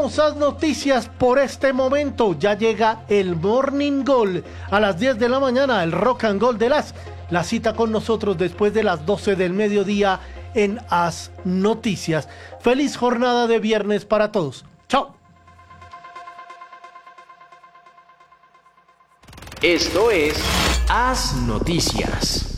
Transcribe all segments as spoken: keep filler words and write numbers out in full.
Arrancamos las noticias por este momento. Ya llega el Morning Goal a las diez de la mañana, el Rock and Gold de las. La cita con nosotros después de las doce del mediodía en As Noticias. Feliz jornada de viernes para todos. Chao. Esto es As Noticias.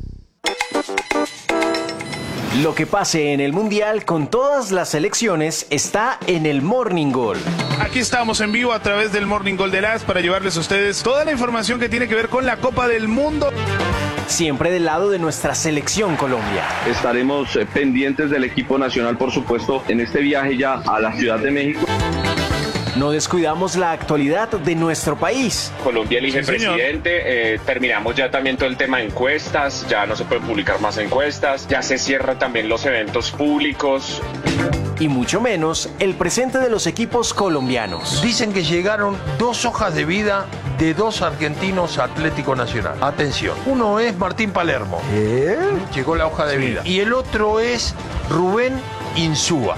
Lo que pase en el Mundial con todas las selecciones está en el Morning Goal. Aquí estamos en vivo a través del Morning Goal de las para llevarles a ustedes toda la información que tiene que ver con la Copa del Mundo. Siempre del lado de nuestra selección Colombia. Estaremos eh, pendientes del equipo nacional, por supuesto, en este viaje ya a la Ciudad de México. No descuidamos la actualidad de nuestro país. Colombia elige Sí, presidente, eh, terminamos ya también todo el tema de encuestas, ya no se pueden publicar más encuestas, ya se cierran también los eventos públicos. Y mucho menos el presente de los equipos colombianos. Dicen que llegaron dos hojas de vida de dos argentinos a Atlético Nacional. Atención, uno es Martín Palermo. ¿Eh? Llegó la hoja de vida. Y el otro es Rubén Insúa.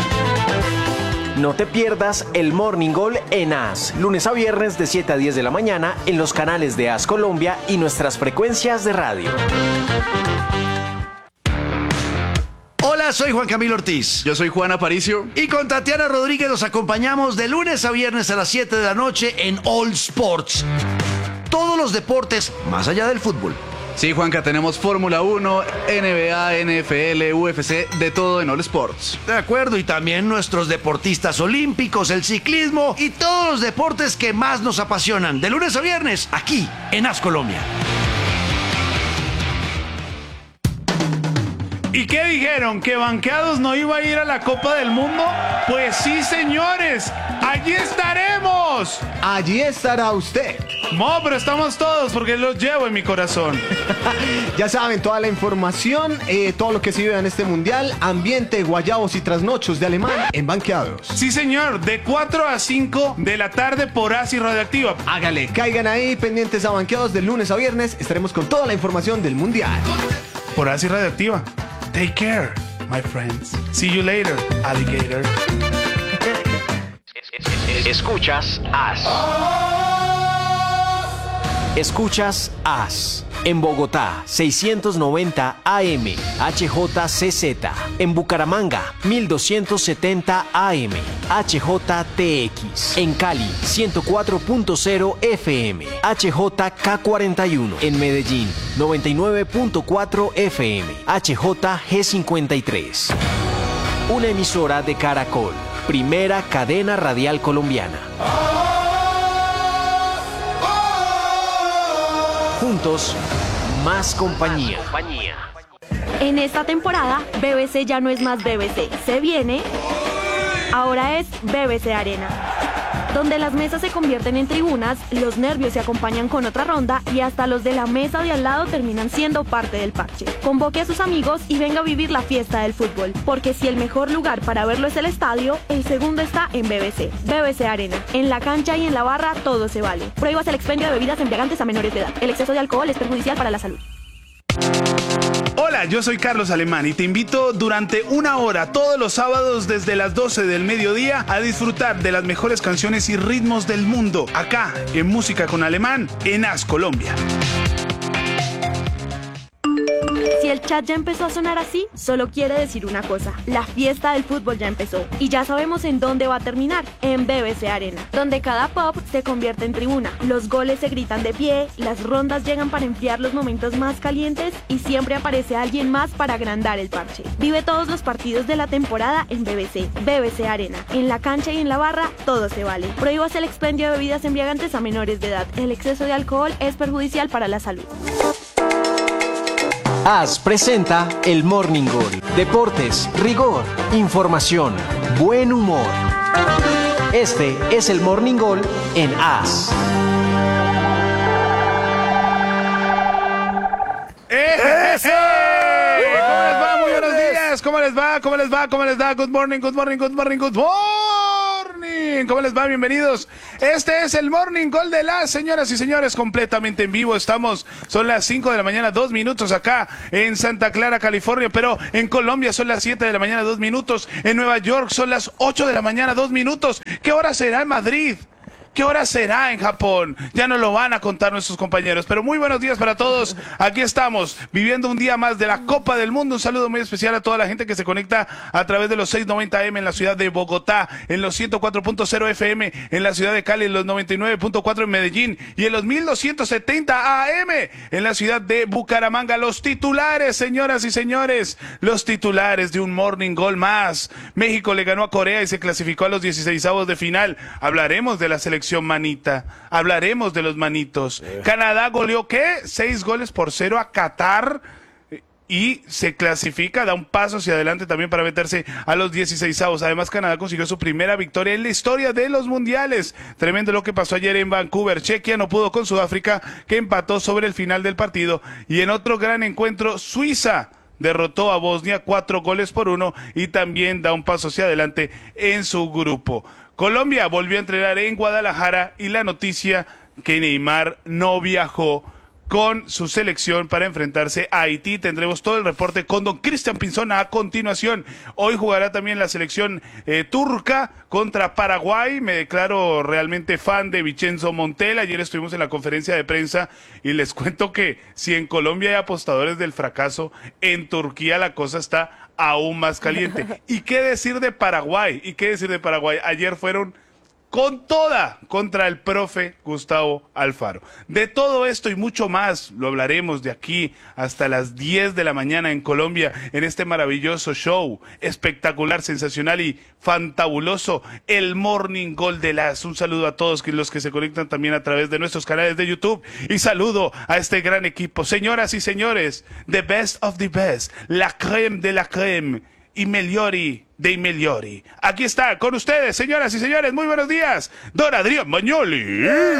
No te pierdas el Morning Goal en As, lunes a viernes de siete a diez de la mañana en los canales de As Colombia y nuestras frecuencias de radio. Hola, soy Juan Camilo Ortiz. Yo soy Juan Aparicio. Y con Tatiana Rodríguez nos acompañamos de lunes a viernes a las siete de la noche en All Sports. Todos los deportes más allá del fútbol. Sí, Juanca, tenemos Fórmula uno, N B A, N F L, U F C, de todo en All Sports. De acuerdo, y también nuestros deportistas olímpicos, el ciclismo y todos los deportes que más nos apasionan. De lunes a viernes, aquí en As Colombia. ¿Y qué dijeron? ¿Que Banqueados no iba a ir a la Copa del Mundo? Pues sí, señores, allí estaremos. Allí estará usted. No, pero estamos todos porque los llevo en mi corazón. Ya saben, toda la información, eh, todo lo que se vive en este mundial, ambiente, guayabos y trasnochos de Alemán en Banqueados. Sí, señor, de cuatro a cinco de la tarde por Asi Radioactiva. Hágale, caigan ahí pendientes a Banqueados de lunes a viernes. Estaremos con toda la información del mundial. Por Asi Radioactiva. Take care, my friends. See you later, alligator. Escuchas As. Escuchas As. En Bogotá, seiscientos noventa A M, H J C Z. En Bucaramanga, mil doscientos setenta A M, H J T X. En Cali, ciento cuatro punto cero F M, H J K cuarenta y uno. En Medellín, noventa y nueve punto cuatro F M, H J G cincuenta y tres. Una emisora de Caracol, primera cadena radial colombiana. Juntos, más compañía. En esta temporada, B B C ya no es más B B C. Se viene, ahora es B B C Arena, donde las mesas se convierten en tribunas, los nervios se acompañan con otra ronda y hasta los de la mesa de al lado terminan siendo parte del parche. Convoque a sus amigos y venga a vivir la fiesta del fútbol, porque si el mejor lugar para verlo es el estadio, el segundo está en B B C. B B C Arena. En la cancha y en la barra todo se vale. Prohíbas el expendio de bebidas embriagantes a menores de edad. El exceso de alcohol es perjudicial para la salud. Hola, yo soy Carlos Alemán y te invito durante una hora todos los sábados desde las doce del mediodía a disfrutar de las mejores canciones y ritmos del mundo, acá en Música con Alemán, en As Colombia. Si el chat ya empezó a sonar así, solo quiere decir una cosa: la fiesta del fútbol ya empezó. Y ya sabemos en dónde va a terminar, en B B C Arena, donde cada pop se convierte en tribuna, los goles se gritan de pie, las rondas llegan para enfriar los momentos más calientes y siempre aparece alguien más para agrandar el parche. Vive todos los partidos de la temporada en B B C. B B C Arena. En la cancha y en la barra, todo se vale. Prohíbas el expendio de bebidas embriagantes a menores de edad. El exceso de alcohol es perjudicial para la salud. As presenta el Morning Goal. Deportes, rigor, información, buen humor. Este es el Morning Goal en As. ¡Eso! ¿Cómo les va? Muy buenos días. ¿Cómo les va? ¿Cómo les va? ¿Cómo les va? Good morning, good morning, good morning, good morning. morning, ¿cómo les va? Bienvenidos. Este es el Morning Gol de las señoras y señores, completamente en vivo. Estamos, son las cinco de la mañana, dos minutos acá en Santa Clara, California, pero en Colombia son las siete de la mañana, dos minutos. En Nueva York son las ocho de la mañana, dos minutos. ¿Qué hora será en Madrid? ¿Qué hora será en Japón? Ya nos lo van a contar nuestros compañeros. Pero muy buenos días para todos. Aquí estamos, viviendo un día más de la Copa del Mundo. Un saludo muy especial a toda la gente que se conecta a través de los seiscientos noventa A M en la ciudad de Bogotá, en los ciento cuatro punto cero F M en la ciudad de Cali, en los noventa y nueve punto cuatro en Medellín y en los mil doscientos setenta A M en la ciudad de Bucaramanga. Los titulares, señoras y señores, los titulares de un Morning Gol más. México le ganó a Corea y se clasificó a los dieciseisavos de final. Hablaremos de la selección manita, hablaremos de los manitos. Eh. Canadá goleó, ¿qué? Seis goles por cero a Qatar y se clasifica, da un paso hacia adelante también para meterse a los dieciseisavos. Además, Canadá consiguió su primera victoria en la historia de los mundiales. Tremendo lo que pasó ayer en Vancouver. Chequia no pudo con Sudáfrica, que empató sobre el final del partido. Y en otro gran encuentro, Suiza derrotó a Bosnia cuatro goles por uno y también da un paso hacia adelante en su grupo. Colombia volvió a entrenar en Guadalajara y la noticia que Neymar no viajó con su selección para enfrentarse a Haití. Tendremos todo el reporte con don Cristian Pinzón a continuación. Hoy jugará también la selección eh, turca contra Paraguay. Me declaro realmente fan de Vincenzo Montella. Ayer estuvimos en la conferencia de prensa y les cuento que si en Colombia hay apostadores del fracaso, en Turquía la cosa está aún más caliente. ¿Y qué decir de Paraguay? ¿Y qué decir de Paraguay? Ayer fueron con toda contra el profe Gustavo Alfaro. De todo esto y mucho más lo hablaremos de aquí hasta las diez de la mañana en Colombia, en este maravilloso show, espectacular, sensacional y fantabuloso, el Morning Gol de las. Un saludo a todos los que se conectan también a través de nuestros canales de YouTube y saludo a este gran equipo. Señoras y señores, the best of the best, la creme de la creme, y Meliori de Imeliori. Aquí está con ustedes, señoras y señores, muy buenos días, don Adrián Magnoli.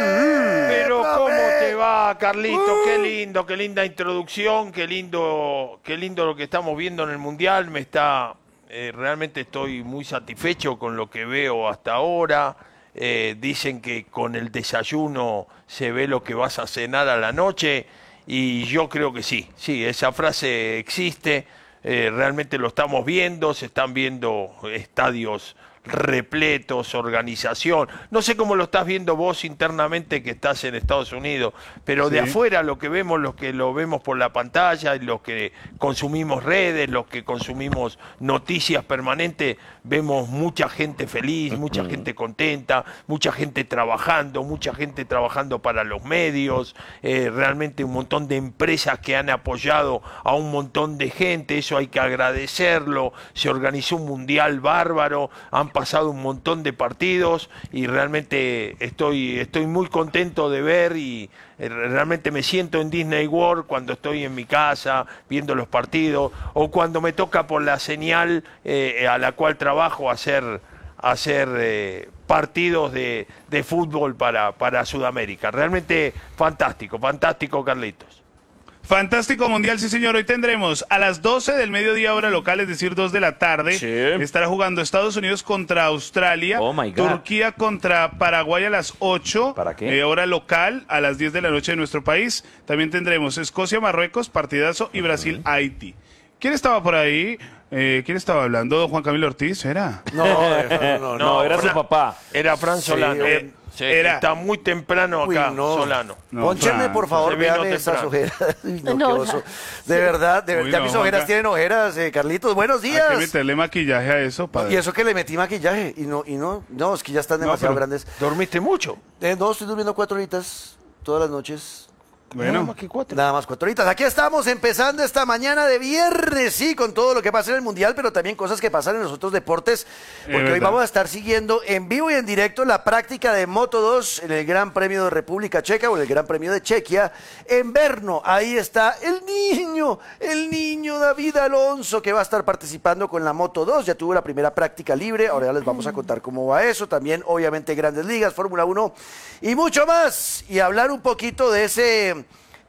Pero cómo te va, Carlito, qué lindo, qué linda introducción, qué lindo, qué lindo lo que estamos viendo en el Mundial. Me está, eh, realmente estoy muy satisfecho con lo que veo hasta ahora. Eh, dicen que con el desayuno se ve lo que vas a cenar a la noche y yo creo que sí, sí, esa frase existe. Eh, realmente lo estamos viendo, se están viendo estadios repletos, organización. No sé cómo lo estás viendo vos internamente que estás en Estados Unidos, pero sí, de afuera lo que vemos, los que lo vemos por la pantalla, los que consumimos redes, los que consumimos noticias permanentes, vemos mucha gente feliz, mucha gente contenta, mucha gente trabajando, mucha gente trabajando para los medios, eh, realmente un montón de empresas que han apoyado a un montón de gente, eso hay que agradecerlo. Se organizó un mundial bárbaro, han pasado un montón de partidos y realmente estoy, estoy muy contento de ver y realmente me siento en Disney World cuando estoy en mi casa viendo los partidos o cuando me toca por la señal eh, a la cual trabajo hacer, hacer eh, partidos de, de fútbol para, para Sudamérica. Realmente fantástico, fantástico, Carlitos. Fantástico mundial, sí señor. Hoy tendremos a las doce del mediodía hora local, es decir, dos de la tarde. Sí. Estará jugando Estados Unidos contra Australia. Oh my God. Turquía contra Paraguay a las ocho. ¿Para qué? Eh, hora local, a las diez de la noche de nuestro país. También tendremos Escocia-Marruecos, partidazo, y Brasil-Haití. ¿Quién estaba por ahí? Eh, ¿Quién estaba hablando? ¿Juan Camilo Ortiz? ¿Era? No, no, no, no, no era su papá. Era Fran Solano. Sí, eh, Sí, era. Está muy temprano acá, Uy, no. Solano. No, Pónchenme, por favor, vean esas ojeras. No, no, oso. De verdad, de, Uy, ya no, mis ojeras Juanca. Tienen ojeras, eh, Carlitos. Buenos días. Hay que meterle maquillaje a eso, padre. Y eso que le metí maquillaje. Y no, y no, no, es que ya están demasiado no, grandes. ¿Dormiste mucho? Eh, no, estoy durmiendo cuatro horitas todas las noches. Bueno, nada más que cuatro. Nada más cuatro horitas. Aquí estamos empezando esta mañana de viernes, sí, con todo lo que pasa en el Mundial, pero también cosas que pasan en los otros deportes, porque hoy vamos a estar siguiendo en vivo y en directo la práctica de Moto dos en el Gran Premio de República Checa o en el Gran Premio de Chequia en Brno. Ahí está el niño, el niño David Alonso, que va a estar participando con la Moto dos. Ya tuvo la primera práctica libre, ahora ya les vamos a contar cómo va eso. También, obviamente, Grandes Ligas, Fórmula uno y mucho más. Y hablar un poquito de ese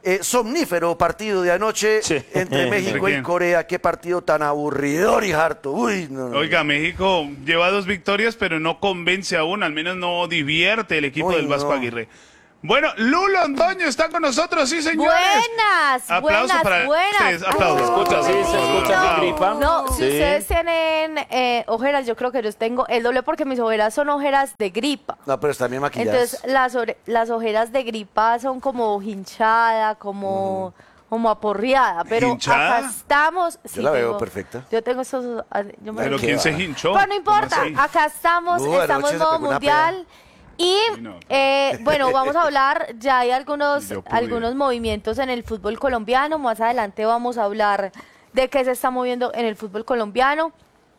eh, somnífero partido de anoche Sí. entre México ¿De y quién? Corea. Qué partido tan aburridor y harto. Uy, no, no. Oiga, México lleva dos victorias, pero no convence aún, al menos no divierte el equipo Uy, del Vasco no. Aguirre. Bueno, Lulo Londoño está con nosotros, sí, señores. Buenas, Aplauso buenas, para buenas. ustedes, aplausos. ¿Se escucha así? ¿Se escucha sin gripa? No, si Sí. ustedes tienen eh, ojeras, yo creo que yo tengo el doble porque mis ojeras son ojeras de gripa. No, pero están bien maquilladas. Entonces, las, ore- las ojeras de gripa son como hinchada, como, como aporreada. Pero ¿Hinchada? acá estamos. Yo la veo tengo- perfecta. Yo tengo esos. yo me- Pero ¿quién se hinchó? Pero no importa, ¿Cómo así? acá estamos, Uh, estamos anoche en se modo pegó una mundial. Y Uy, no. eh, bueno, vamos a hablar, ya hay algunos, Yo pude. algunos movimientos en el fútbol colombiano. Más adelante vamos a hablar de qué se está moviendo en el fútbol colombiano.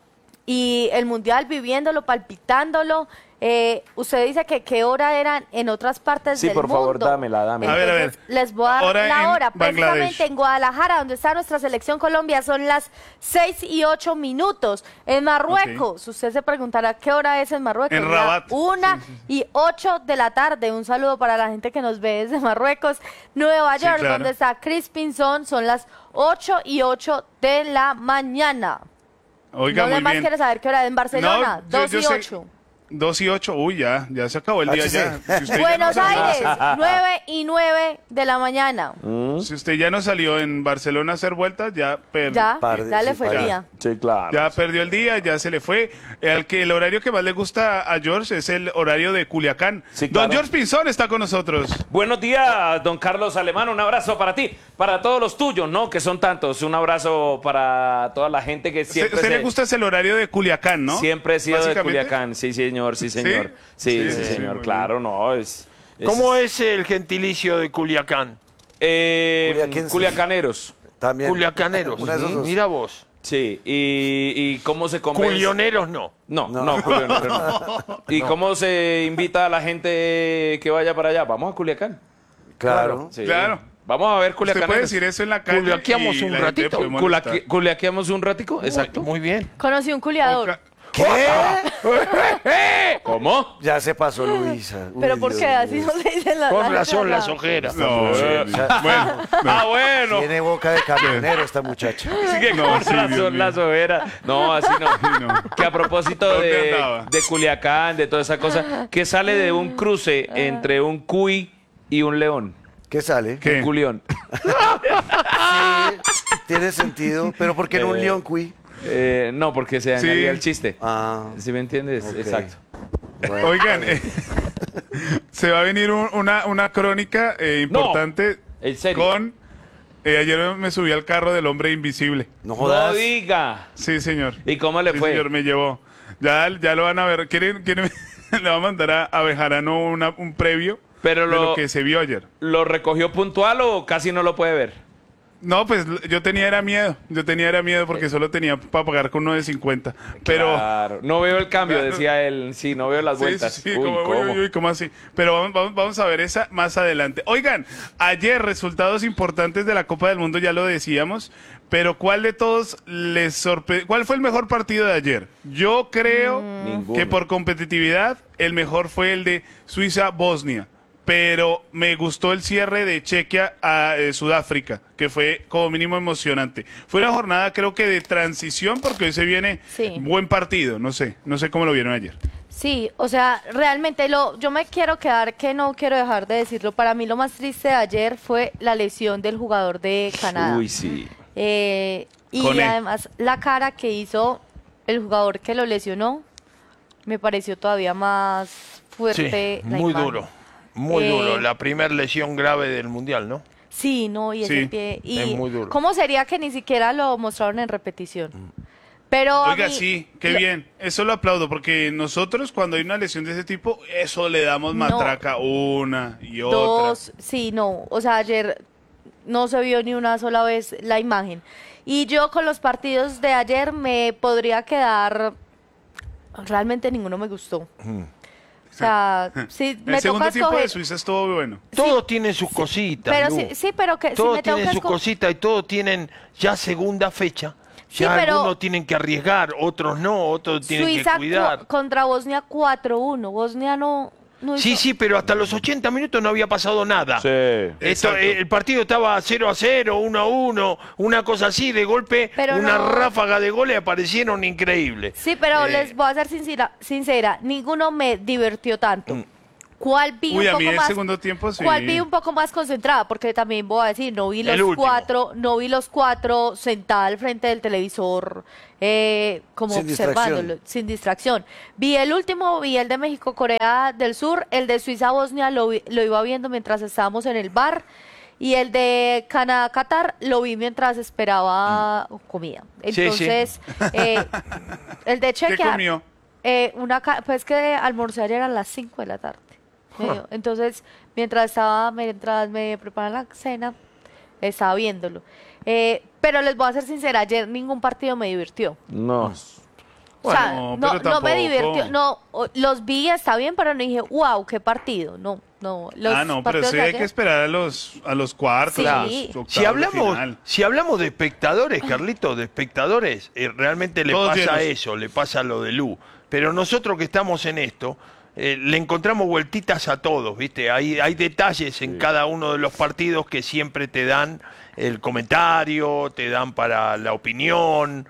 Y el mundial viviéndolo, palpitándolo. Eh, usted dice que qué hora eran en otras partes Sí, del por mundo. favor, dámela, dámela. A ver, a ver. Entonces, les voy a dar Hora la en hora. Bangladesh. Precisamente en Guadalajara, donde está nuestra selección Colombia, son las seis y ocho minutos. En Marruecos, usted se preguntará qué hora es en Marruecos. En La Rabat. Una y ocho de la tarde. Un saludo para la gente que nos ve desde Marruecos. Nueva Sí, York, claro. donde está Chris Pinzón, son las ocho y ocho de la mañana. Oiga, ¿Dónde muy más bien. quiere saber qué hora es? En Barcelona, No, yo- dos yo y sé- ocho. Dos y ocho, uy, ya, ya se acabó el día H C. ya. Si usted ya Buenos no salió- Aires, nueve y nueve de la mañana. Si usted ya no salió en Barcelona a hacer vueltas, ya perdió. Ya, Par de- ya le sí, fue el par- día. Sí, claro. Ya perdió el día, ya se le fue. El, que, el horario que más le gusta a George es el horario de Culiacán. Sí, claro. Don George Pinzón está con nosotros. Buenos días, don Carlos Alemán. Un abrazo para ti, para todos los tuyos, ¿no? Que son tantos. Un abrazo para toda la gente que ¿Se, siempre. usted se- le gusta es el horario de Culiacán, no? Siempre he sido de Básicamente. Culiacán. Sí, señor, sí, señor. Sí, Sí, sí, sí, sí, señor. muy Claro, no. Es, es- ¿Cómo es el gentilicio de Culiacán? Eh, Culiaquenses. culiacaneros. También. Culiacaneros. Una de esos dos. Mira vos. Sí, y, y cómo se convence. Culioneros no. No, No. no, culioneros no. ¿Y cómo se invita a la gente que vaya para allá? Vamos a Culiacán. Claro. Sí. Claro. Vamos a ver Usted Culiacán. puede decir eso en la calle. Culiaqueamos y un la gente le ratito. puede molestar. ¿Culiaqueamos un ratico? Exacto. Muy bien. Conocí un culiador. Oca- ¿Qué? ¿Cómo? Ya se pasó Luisa. Uy, Pero ¿por Dios qué? mío. Así no se dice en la Con radio. razón las ojeras. No, Eh, sí, bueno. no. Ah, bueno. Tiene boca de camionero esta muchacha. Así que No, con sí, Dios razón mío. las ojeras. No, así no. no. Que a propósito ¿Dónde de, andaba? de Culiacán, de toda esa cosa, que sale de un cruce entre un cuy y un león. ¿Qué sale? ¿Qué? Un culión. Sí, tiene sentido. Pero ¿por qué no un Eh, león cuy? Eh, no, porque se dañaría Sí. el chiste. Ah, ¿Sí me entiendes? Ok. Exacto. bueno. Oigan, eh, se va a venir un- una, una crónica eh, importante ¿En serio? con... eh, ayer me subí al carro del hombre invisible. No No jodas. diga. Sí, señor. ¿Y cómo le Sí, fue? señor, me llevó. Ya, ya lo van a ver. ¿Quieren, quieren- le va a mandar a, a Bejarano una- un previo Pero de lo- lo que se vio ayer. ¿Lo recogió puntual o casi no lo puede ver? No, pues yo tenía era miedo. Yo tenía era miedo porque solo tenía para pagar con uno de cincuenta. Pero... Claro. No veo el cambio, decía él. Sí, no veo las Sí, vueltas. sí, sí, Uy, como, uy, ¿cómo? uy, uy, ¿cómo así? Pero vamos, vamos, vamos a ver esa más adelante. Oigan, ayer resultados importantes de la Copa del Mundo, ya lo decíamos, pero ¿cuál de todos les sorprendió? ¿Cuál fue el mejor partido de ayer? Yo creo Ninguno. que por competitividad el mejor fue el de Suiza-Bosnia. Pero me gustó el cierre de Chequia a eh, Sudáfrica, que fue como mínimo emocionante. Fue una jornada creo que de transición porque hoy se viene Sí. buen partido, no sé, no sé cómo lo vieron ayer. Sí, o sea, realmente lo, yo me quiero quedar que no quiero dejar de decirlo. Para mí lo más triste de ayer fue la lesión del jugador de Canadá. Uy, sí. Eh, y Con él. además la cara que hizo el jugador que lo lesionó me pareció todavía más fuerte. Sí, la muy imagen. duro. Muy Eh, duro. La primera lesión grave del mundial, ¿no? Sí, no, y ese Sí, pie. Y es muy duro. ¿cómo sería que ni siquiera lo mostraron en repetición? Pero a Oiga, mí- sí, qué lo- bien. Eso lo aplaudo porque nosotros cuando hay una lesión de ese tipo, eso le damos No. matraca una y otra. Dos, sí, no. O sea, ayer no se vio ni una sola vez la imagen. Y yo con los partidos de ayer me podría quedar. Realmente ninguno me gustó. O sea, si me El segundo toca tiempo de escoger. Suiza estuvo bueno. Todo tiene sus cositas. Pero Lu. sí, sí, pero que si Todo me tiene toca su esco- cosita y todos tienen ya segunda fecha. Sí, Ya pero- algunos tienen que arriesgar, otros no, otros tienen Suiza que cuidar. cu- contra Bosnia cuatro uno. Bosnia no. no sí, hizo- sí, pero hasta los ochenta minutos no había pasado nada. Sí. Esto, Exacto. eh, el partido estaba cero a cero, uno a uno, una cosa así, de golpe, Pero una no- ráfaga de goles aparecieron increíbles. Sí, pero Eh, les voy a ser sincera, sincera, ninguno me divirtió tanto. Mm. ¿Cuál vi Uy, un a mí poco el más? segundo tiempo sí. ¿Cuál vi un poco más concentrada? Porque también voy a decir, no vi El los último. cuatro, no vi los cuatro sentada al frente del televisor, eh, como Sin observándolo, distracción. sin distracción. Vi el último, vi el de México, Corea del Sur, el de Suiza, Bosnia, lo, vi- lo iba viendo mientras estábamos en el bar. Y el de Canadá, Qatar, lo vi mientras esperaba comida. Sí, sí. Entonces, eh, el de ¿Qué Chequia, comió? eh, una ca- pues que almorcé ayer a las cinco de la tarde. me dio. Entonces, mientras estaba, mientras me preparaban la cena, estaba viéndolo. Eh, pero les voy a ser sincera, ayer ningún partido me divirtió. No. O sea, Bueno, no, pero no me tampoco. divirtió. No, o- los vi, está bien, pero no dije, wow, qué partido. No, no. Los Ah, no, pero partidos sí de hay ayer- que esperar a los, a los cuartos, Sí. a los octavos Si de hablamos, final. si hablamos de espectadores, Carlitos, de espectadores, eh, realmente le Todos pasa llenos. eso, le pasa lo de Lu. Pero nosotros que estamos en esto, eh, le encontramos vueltitas a todos, ¿viste? Hay, hay detalles en cada uno de los partidos que siempre te dan el comentario, te dan para la opinión,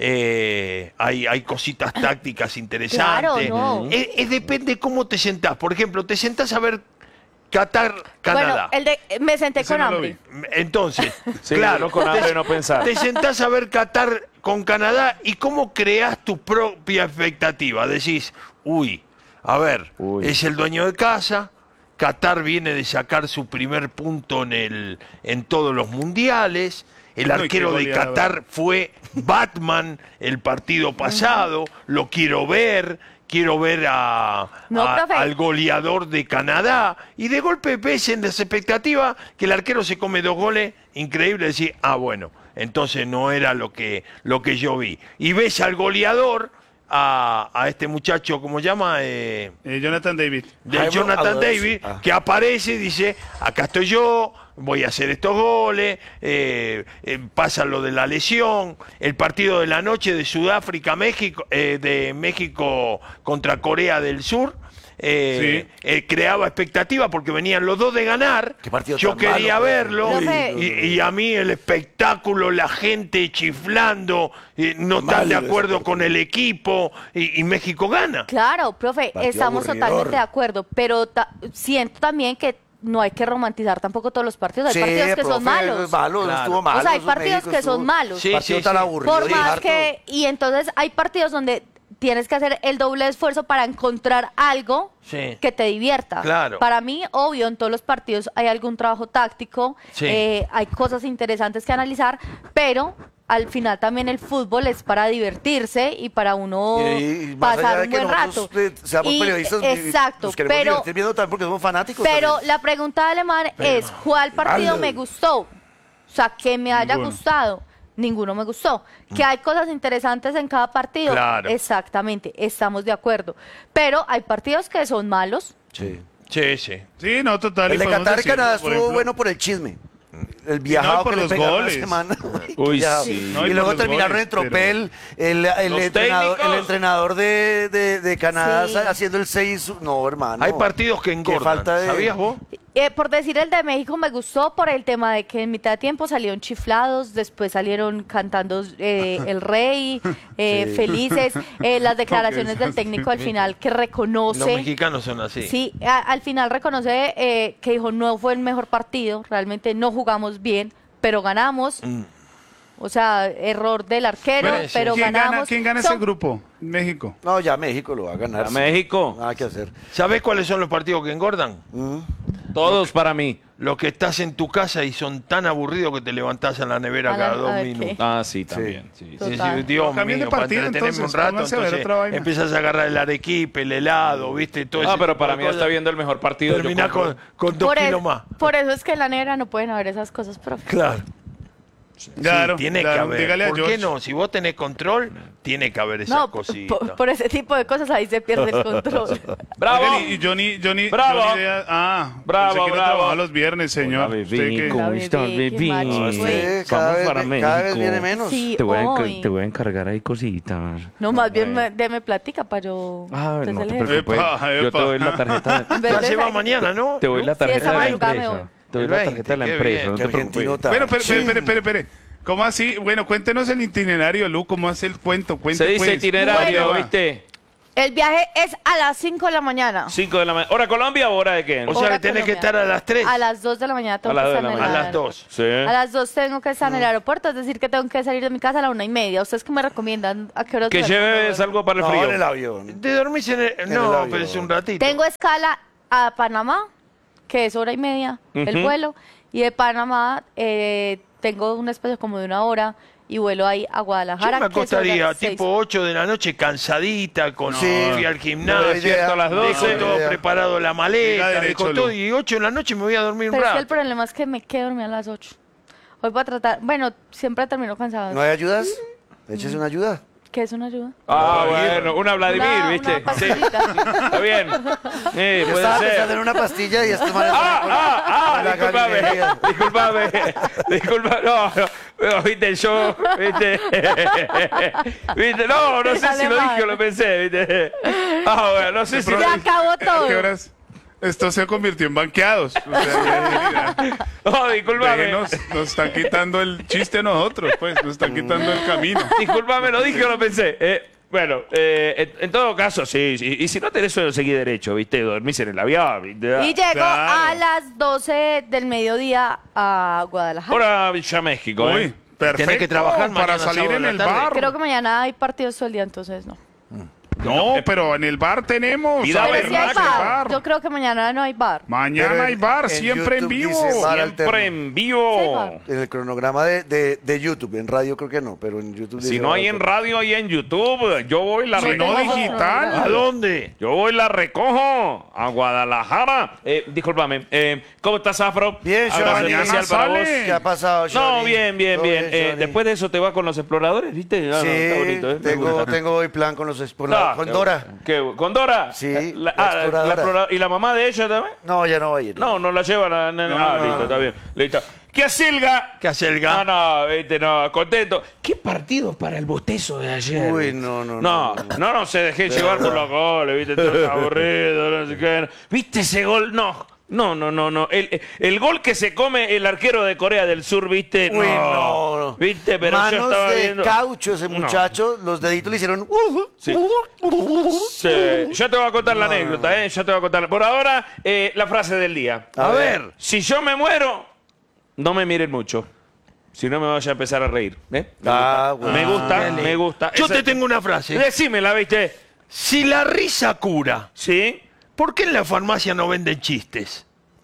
eh, hay, hay cositas tácticas interesantes. Claro, no. Eh, eh, depende cómo te sentás. Por ejemplo, te sentás a ver Qatar, Canadá. Bueno, el de, me senté Ese con no lo hambre. Entonces, Sí, claro, uno con hambre no pensar. te sentás a ver Qatar con Canadá y cómo creás tu propia expectativa. Decís, uy, a ver, Uy. es el dueño de casa, Qatar viene de sacar su primer punto en, el, en todos los mundiales, el No, y qué arquero de goleada. Qatar fue Batman el partido pasado, lo quiero ver, quiero ver a, No, a- profe. al goleador de Canadá, y de golpe ves en las expectativas que el arquero se come dos goles, increíble, decir, ah, bueno, entonces no era lo que, lo que yo vi. Y ves al goleador, a, a este muchacho, ¿cómo se llama? Eh, Eh, Jonathan David. de Jaime Jonathan Alonso. David, Ah. que aparece y dice, acá estoy yo, voy a hacer estos goles, eh, eh, pasa lo de la lesión, el partido de la noche de Sudáfrica, México, eh, de México contra Corea del Sur. eh, eh, creaba expectativa porque venían los dos de ganar. Qué partido Yo tan quería malo, verlo profe. y, y a mí el espectáculo, la gente chiflando, eh, no están de Malo acuerdo ese con el equipo y, y México gana. Claro, profe, Partido estamos aburridor. totalmente de acuerdo, pero ta- siento también que no hay que romantizar tampoco todos los partidos. Hay Sí, partidos que profe, son malos. malo, Claro. estuvo malo. O sea, hay eso partidos México que son estuvo- malos. Sí, partido sí, tan sí. aburrido Por y más harto. que, y entonces hay partidos donde tienes que hacer el doble de esfuerzo para encontrar algo Sí. que te divierta. Claro. Para mí, obvio, en todos los partidos hay algún trabajo táctico, Sí. eh, hay cosas interesantes que analizar, pero al final también el fútbol es para divertirse y para uno Y- y más allá pasar de un que buen rato. nosotros, eh, seamos Y- periodistas, y- exacto, nos queremos pero divertir viendo también porque somos fanáticos. pero también. la pregunta de Alemán es, ¿cuál partido Malo. me gustó? O sea, que me haya Ninguno. gustado. Ninguno me gustó. Que hay cosas interesantes en cada partido. Claro. Exactamente, estamos de acuerdo. Pero hay partidos que son malos. Sí. Sí, sí. Sí, no, total. El y de podemos Qatar y decirlo, Canadá por estuvo ejemplo. bueno por el chisme. El viajado por que le los pegaron goles. la semana. Uy, Ya. sí. No, y y por luego los terminaron goles, en tropel. El, el Los entrenador, el técnicos. entrenador de, de, de Canadá Sí. haciendo el seis. No, hermano. Hay partidos que Qué engordan. falta de- ¿Sabías vos? Eh, por decir el de México me gustó por el tema de que en mitad de tiempo salieron chiflados, después salieron cantando eh, el rey, eh, felices, eh, las declaraciones del técnico al final que Los reconoce. mexicanos son así. Sí, a- al final reconoce eh, que dijo no fue el mejor partido, realmente no jugamos bien, pero ganamos. Mm. O sea, error del arquero, Bueno, sí. pero ¿Quién ganamos. gana, ¿quién gana Son- ese grupo? México. No, ya México lo va a ganar. A sí. México. Nada que hacer. ¿Sabés cuáles son los partidos que engordan? Mm. Todos para mí. Los que estás en tu casa y son tan aburridos que te levantás a la nevera A la- cada a dos ver, ¿qué? minutos. Ah, sí, también. Sí, sí. Sí, sí, Total. Dios Cambien de mío, para partido, entretenerme un entonces, rato, pónganse a ver entonces otra vaina. empiezas a agarrar el arequipe, el helado, ¿viste? Todo Ah, ese pero tipo para de mí cosas. está viendo el mejor partido. yo Terminás compro. con, con dos por, kilos e- más. por eso es que en la negra no pueden haber esas cosas, profe. Claro. Sí, Claro, tiene claro, que haber. dígale a ¿Por qué George. no? Si vos tenés control, tiene que haber esas No, cositas. por, por ese tipo de cosas ahí se pierde el control. ¡Bravo! Oigan, y Johnny, Johnny, Bravo. Johnny Idea- ah, Bravo, pensé que no bravo. trabaja los viernes, señor. Hola, ¿Usted bebé, qué? ¿cómo Hola, estás, bebé, qué bebé? macho, Sí, güey. cada Vamos vez, para ve- cada vez México. viene menos. Sí, Te voy, a, enca- hoy. te voy a encargar ahí cositas. No, más bien me, deme platica para yo. Ah, no te entonces, preocupes. Epa, Yo te epa. doy la tarjeta. Ya se va mañana, ¿no? Te doy la Sí, tarjeta esa de la madrugada me empresa. voy. Te doy El la veinte, tarjeta de la qué empresa. bien, No qué te preocupes. argentino tan- Bueno, pero, Sí. espere, espere, espere, espere. ¿Cómo así? Bueno, cuéntenos el itinerario, Lu, ¿cómo hace el cuento? Cuente, Se dice pues. itinerario, ¿Cómo va? ¿viste? El viaje es a las cinco de la mañana. cinco de la mañana. ¿Hora Colombia o hora de qué? O sea, Hora que tenés que Colombia. estar a las tres. A las dos de la mañana tengo A las que dos de estar la en el A mañana. las dos. Sí. A las dos tengo que estar en el aeropuerto, es decir, que tengo que salir de mi casa a la una y media. ¿Ustedes qué me recomiendan? ¿A qué horas Que me lleves recomiendan? algo para el No, frío. en el avión. ¿Te dormís en el...? el No, avión. pero es un ratito. Tengo escala a Panamá, que es hora y media el Ujú. vuelo, y de Panamá eh, tengo un espacio como de una hora y vuelo ahí a Yo Guadalajara. me que es hora acostaría seis. tipo ocho de la noche cansadita, con Sí. fui al No, gimnasio, despierto a las dejo doce. todo idea. preparado, la Siga maleta, derecho, dejo Lu. todo y ocho de la noche me voy a dormir un Pero es que el rato. problema es que me quedo dormida a las ocho. Hoy voy a tratar, bueno, siempre termino cansada. ¿No hay ayudas? Échese una ayuda. ¿Qué es una ayuda? Ah, bueno, una Vladimir, Una- ¿viste? una Sí. pastillita. Está bien. Eh, Yo puede estaba ser. pensando en una pastilla y estos manes... Ah, ah, ah, con la disculpame, galinería. disculpame, disculpame, no, no, no, viste, yo, viste, viste, no, no sé si lo dije o lo pensé, viste, ah, bueno, no sé si lo Se dije, acabó ¿A qué todo. horas? Esto se convirtió en banqueados. O sea, ya- ya- oh, disculpame, déjenos, nos están quitando el chiste a nosotros, pues, nos están quitando el camino. disculpame, lo dije o lo pensé, eh, bueno, eh, en, en todo caso, sí, sí, y si no tenés suelo, seguí derecho, viste, dormís en el avión, viste, Y llego Claro. a las doce del mediodía a Guadalajara. ahora Villa México, Uy, eh. perfecto. Tenés que trabajar para mañana, salir sábado en a la el tarde. bar. Creo que mañana hay partidos todo el día, entonces no. No, pero en el bar tenemos. Vida a Pero ver, sí hay ¿qué bar. Yo creo que mañana no hay bar. Mañana Pero hay en- bar, en siempre en YouTube vivo. dice bar Siempre alterno. en vivo. En el cronograma de, de, de YouTube, en radio creo que no, pero en YouTube Si dice no bar hay en alterno. radio y en YouTube, yo voy la Si no recojo. digital. ¿A dónde? Yo voy la recojo a Guadalajara. Eh, discúlpame, eh, ¿cómo estás, Afro? Bien, Abrazo Johnny. especial para vos. Sale. ¿Qué ha pasado, No, Johnny? bien, bien, ¿Todo bien. Eh, Johnny? después de eso te vas con los exploradores, ¿viste? Ah, no, Sí, está bonito, ¿eh? Me tengo, gusta. tengo hoy plan con los con, la- Ah, con qué- Dora. qué- ¿Con Dora? Sí, La, la ah, la exploradora. explora- ¿Y la mamá de ella también? No, ya no va a ir. No, no la llevan a... No, No, ah, no, listo, no. está bien. Listo. ¿Qué acelga? ¿Qué hace el gato? No, no, viste, no, contento. ¿Qué partido para el bostezo de ayer? Uy, no, no, No, no. no, no, se dejé llevar por los goles, viste, todo aburrido, no sé qué. ¿Viste ese gol? No. No, no, no, no. El, el gol que se come el arquero de Corea del Sur, ¿viste? Uy, no, no. ¿Viste? Pero yo Manos estaba de viendo. caucho ese No. muchacho, los deditos le hicieron... uh, Sí. Sí. Ya te voy a contar la anécdota, ¿eh? Ya te voy a contar. Por ahora, eh, la frase del día. A ver. Si yo me muero, no me miren mucho. Si no me vaya a empezar a reír. ¿eh? Me Ah, gusta, bueno. me gusta. Dale. Me gusta. Yo Esa- te tengo una frase. Decímela, ¿viste? Si la risa cura, ¿Sí? ¿por qué en la farmacia no venden chistes?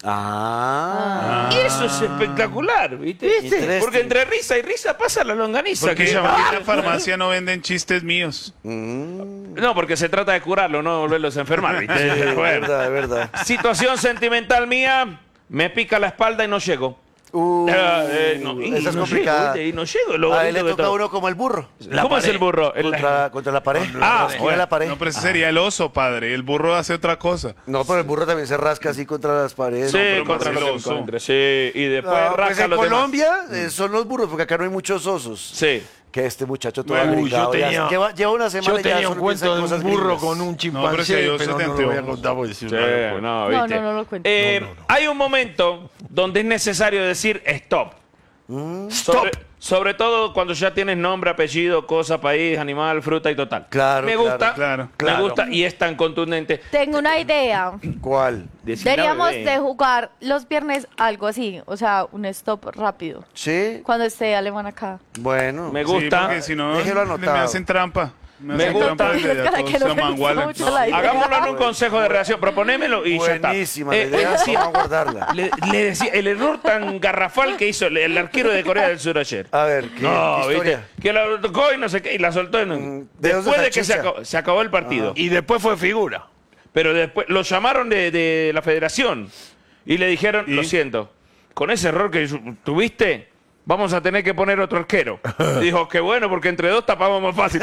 Ah. Y eso es espectacular, ¿viste? Interesting. Porque entre risa y risa pasa la longaniza. Porque que en llama. la farmacia no venden chistes míos. No, porque se trata de curarlo, no volverlos a enfermar, ¿viste? Sí, es Bueno. verdad, es verdad. Situación sentimental mía, me pica la espalda y no llego. Uh, Ah, eh, no, y esa es no complicada. llego, y no llego, lo A él le bonito de toca a todo. uno como el burro. ¿Cómo es el burro? El- Contra, contra la pared. Ah, Esquina bueno. la pared. No, pero ese sería el oso, padre. El burro hace otra cosa. No, pero el burro también se rasca así contra las paredes. Sí, No, pero contra más lo que el oso. encuentre, sí. Y después Ah, pues rasca en los demás. Colombia eh, son los burros, porque acá no hay muchos osos. Sí. Que este muchacho todo Uy, agrigado, yo ya tenía- lleva, lleva una semana Yo y ya tenía un solo piensa cuento en de un cosas burro gringas. con un No, pero chimpancé, si hay osos pero de no lo voy a anteojos. contar porque si Sí, no lo cuento. no, No, ¿viste? no, no lo cuento. Eh, No, no, no. Hay un momento donde es necesario decir stop. Sobre, sobre todo cuando ya tienes nombre, apellido, cosa, país, animal, fruta y total. Claro, Me claro, gusta, claro, me claro. gusta y es tan contundente. Tengo una idea. ¿Cuál? Decila, Deberíamos bebé. de jugar los viernes algo así, o sea, un stop rápido. Sí, Cuando esté Alemán acá. bueno. Me Sí, gusta. porque si no, Déjelo le- me anotado. hacen trampa. Me, Me hacen gusta. trampa desde allá, Para todos que no se me amangualan. gusta mucho la idea. Hagámoslo en un consejo de reacción, proponémelo y ya está. Buenísima Eh, la idea, él decía- vamos a guardarla. le, le decía, el error tan garrafal que hizo el, el arquero de Corea del Sur ayer. A ver, ¿qué, No, qué historia? ¿viste? Que la tocó y no sé qué, y la soltó. En, Mm, dedos de después de que se salchicha. acabó, se acabó el partido. Y después fue figura. Pero después lo llamaron de, de la federación y le dijeron, ¿Y? lo siento, con ese error que tuviste, vamos a tener que poner otro arquero. Dijo, qué bueno, porque entre dos tapamos más fácil.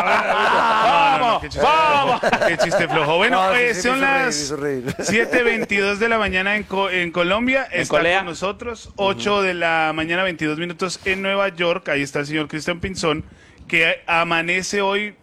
¡Vamos! ¡Vamos! Qué chiste flojo. Bueno, No, sí, eh, sí, son me hizo reír, me las hizo reír. siete veintidós de la mañana en, Co- en Colombia. En Está Colea. con nosotros. ocho de la mañana, veintidós minutos en Nueva York. Ahí está el señor Cristian Pinzón, que amanece hoy.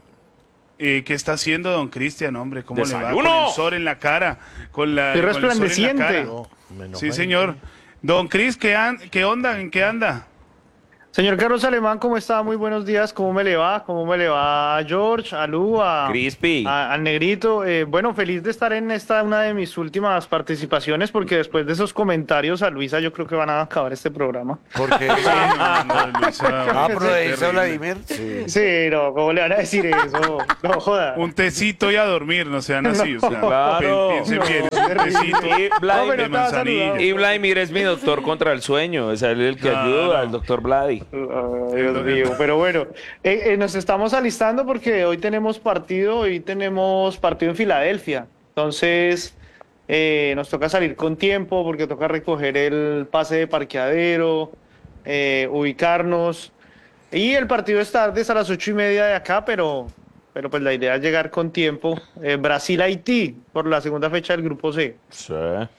Eh, ¿Qué está haciendo don Cristian, hombre? ¿Cómo le va? ¡Desayuno! Con el sol en la cara. Con la, Estoy con el sol en la resplandeciente. cara. No, Sí, señor. Don Cris, ¿qué, an- ¿qué onda? ¿En qué anda? Señor Carlos Alemán, ¿cómo está? Muy buenos días. ¿Cómo me le va? ¿Cómo me le va a George, a Lu, a, Crispy. a- al Negrito? Eh, bueno, feliz de estar en esta una de mis últimas participaciones porque después de esos comentarios a Luisa yo creo que van a acabar este programa. Porque no, no, Luisa, ah, pero de terrible. eso, Vladimir. Sí. Sí, no, ¿cómo le van a decir eso? No, joda. Un tecito y a dormir, no sean así. O sea, Claro. piensen No, bien, es un tecito Y No, Vladimir, pero de estaba manzanilla. saludado. y Vladimir es mi doctor contra el sueño. O sea, él es el que Claro. ayuda, el doctor Vladi. Ay, Dios mío, pero bueno, eh, eh, nos estamos alistando porque hoy tenemos partido, hoy tenemos partido en Filadelfia, entonces eh, nos toca salir con tiempo porque toca recoger el pase de parqueadero, eh, ubicarnos y el partido es tarde, es a las ocho y media de acá, pero, pero pues la idea es llegar con tiempo. Eh, Brasil-Haití por la segunda fecha del grupo C. Sí.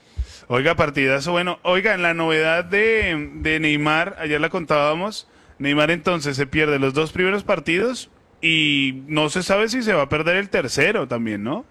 Oiga, partidazo. Bueno, oigan, la novedad de, de Neymar, ayer la contábamos. Neymar entonces se pierde los dos primeros partidos y no se sabe si se va a perder el tercero también, ¿no?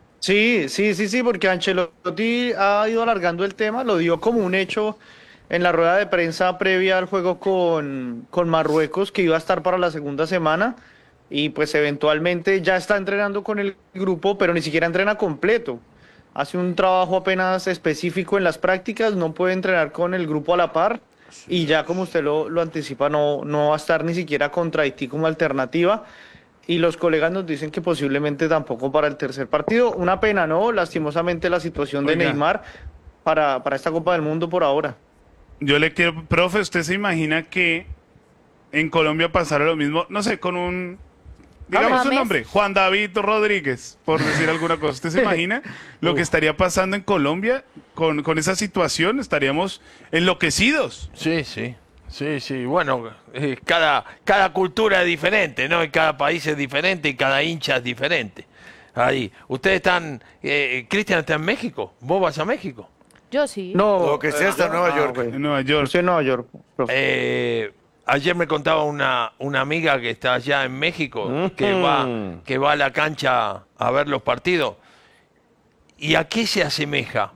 Sí, sí, sí, sí, porque Ancelotti ha ido alargando el tema, lo dio como un hecho en la rueda de prensa previa al juego con, con Marruecos, que iba a estar para la segunda semana, y pues eventualmente ya está entrenando con el grupo, pero ni siquiera entrena completo. Hace un trabajo apenas específico en las prácticas, no puede entrenar con el grupo a la par, y ya como usted lo, lo anticipa, no, no va a estar ni siquiera contra Haití como alternativa. Y los colegas nos dicen que posiblemente tampoco para el tercer partido. Una pena, ¿no? Lastimosamente la situación de Oiga. Neymar para, para esta Copa del Mundo por ahora. Yo le quiero, profe, ¿usted se imagina que en Colombia pasara lo mismo? No sé, con un, digamos su James. nombre, Juan David Rodríguez, por decir alguna cosa. ¿Usted se imagina lo que estaría pasando en Colombia con, con esa situación? Estaríamos enloquecidos. Sí, sí. Sí, sí, bueno, eh, cada, cada cultura es diferente, ¿no? Y cada país es diferente y cada hincha es diferente. Ahí, ustedes están, eh, Cristian está en México, ¿vos vas a México? Yo sí. No, Lo que sea está en ah, Nueva York. ok. En Nueva York. Estoy en Nueva York. profe. Eh, ayer me contaba una, una amiga que está allá en México, que va, que va a la cancha a ver los partidos. ¿Y a qué se asemeja?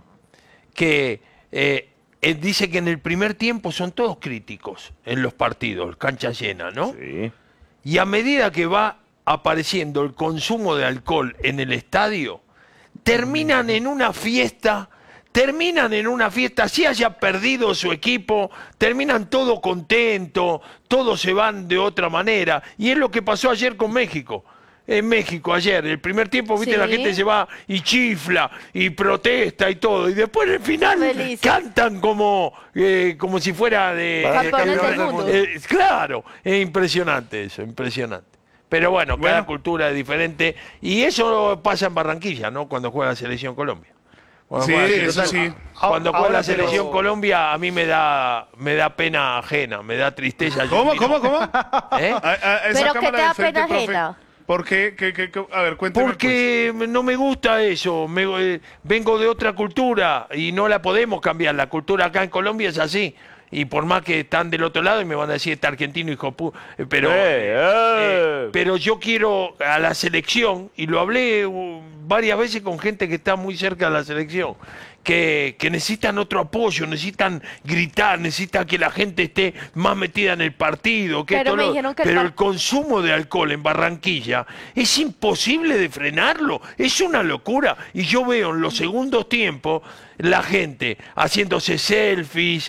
Que eh, él dice que en el primer tiempo son todos críticos en los partidos, cancha llena, ¿no? Sí. Y a medida que va apareciendo el consumo de alcohol en el estadio, terminan en una fiesta, terminan en una fiesta, si haya perdido su equipo, terminan todo contento, todos se van de otra manera. Y es lo que pasó ayer con México. En México ayer, el primer tiempo, viste, Sí. la gente se va y chifla y protesta y todo. Y después en el final Felices. cantan como, eh, como si fuera de... Campeones de- del mundo. eh, claro, es impresionante eso, impresionante. Pero bueno, cada Bueno. cultura es diferente y eso pasa en Barranquilla, ¿no? Cuando juega la selección Colombia. Cuando Sí, juega la eso selección- sí. Cuando Ahora, juega la pero- selección Colombia a mí me da me da pena ajena, me da tristeza. Yo ¿Cómo, miro- cómo, cómo? ¿Eh? A- a- esa ¿Pero qué cámara te da de frente, pena profe. ajena? ¿Por qué? ¿Qué, qué, qué? A ver, cuénteme. Porque no me gusta eso, me- eh, vengo de otra cultura y no la podemos cambiar. La cultura acá en Colombia es así. Y por más que están del otro lado y me van a decir, está argentino, hijo pu... eh, Pero, Eh, eh, eh. pero yo quiero a la selección, y lo hablé uh, varias veces con gente que está muy cerca de la selección, que, que necesitan otro apoyo, necesitan gritar, necesitan que la gente esté más metida en el partido. Que Pero esto, me lo- dijeron que el pero par- el consumo de alcohol en Barranquilla es imposible de frenarlo, es una locura. Y yo veo en los segundos tiempos la gente haciéndose selfies,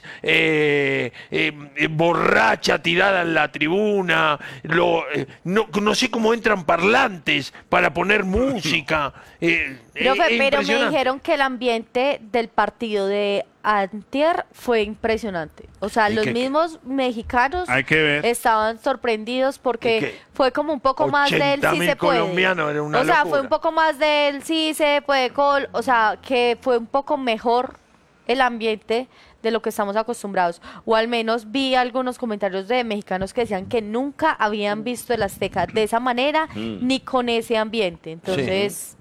eh, eh, eh, borracha tirada en la tribuna, lo, eh, no, no sé cómo entran parlantes para poner música. eh, Profe, es pero me impresionante. dijeron que el ambiente del partido de antier fue impresionante. O sea, ¿Y los qué- mismos mexicanos Hay que ver. estaban sorprendidos ¿Y porque qué? fue como un poco más del ochenta sí mil se puede. colombianos, era una o sea, locura. fue un poco más del sí se puede, col, o sea, que fue un poco mejor el ambiente de lo que estamos acostumbrados. O al menos vi algunos comentarios de mexicanos que decían que nunca habían visto el Azteca de esa manera, mm. ni con ese ambiente. Entonces... Sí.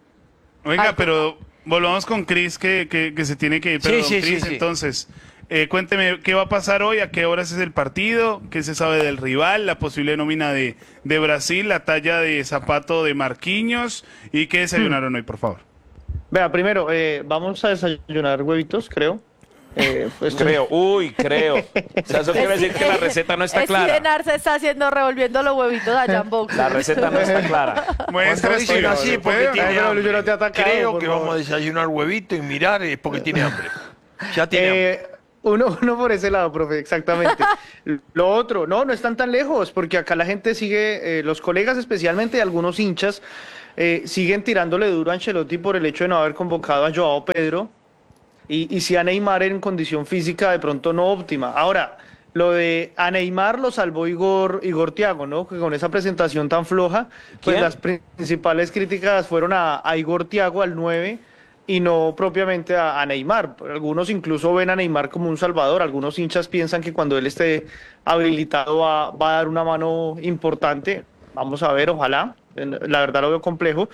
Oiga, algo. Pero volvamos con Cris, que, que, que se tiene que ir. Pero sí, sí, Cris, sí, sí. entonces, eh, cuénteme, ¿qué va a pasar hoy? ¿A qué horas es el partido? ¿Qué se sabe del rival? ¿La posible nómina de, de Brasil? ¿La talla de zapato de Marquinhos? ¿Y qué desayunaron hmm. hoy, por favor? Vea, primero, eh, vamos a desayunar huevitos, creo. Eh, pues, creo, uy, creo. O sea, eso quiere decir que la receta no está es clara. Es se está haciendo revolviendo los huevitos allá en box. La receta no está clara. Muestra dicen así porque tiene hambre. Yo no te he atacado, creo que vamos a desayunar huevito y mirar es porque tiene hambre. Ya tiene eh, hambre. Uno, uno por ese lado, profe, exactamente. Lo otro, no, no están tan lejos, porque acá la gente sigue, eh, los colegas especialmente, algunos hinchas, eh, siguen tirándole duro a Ancelotti por el hecho de no haber convocado a Joao Pedro. Y, y si a Neymar en condición física de pronto no óptima. Ahora, lo de a Neymar lo salvó Igor, Igor Thiago, ¿no? Que con esa presentación tan floja, pues las principales críticas fueron a, a Igor Thiago, al nueve, y no propiamente a, a Neymar. Algunos incluso ven a Neymar como un salvador. Algunos hinchas piensan que cuando él esté habilitado va, va a dar una mano importante. Vamos a ver, ojalá. La verdad lo veo complejo.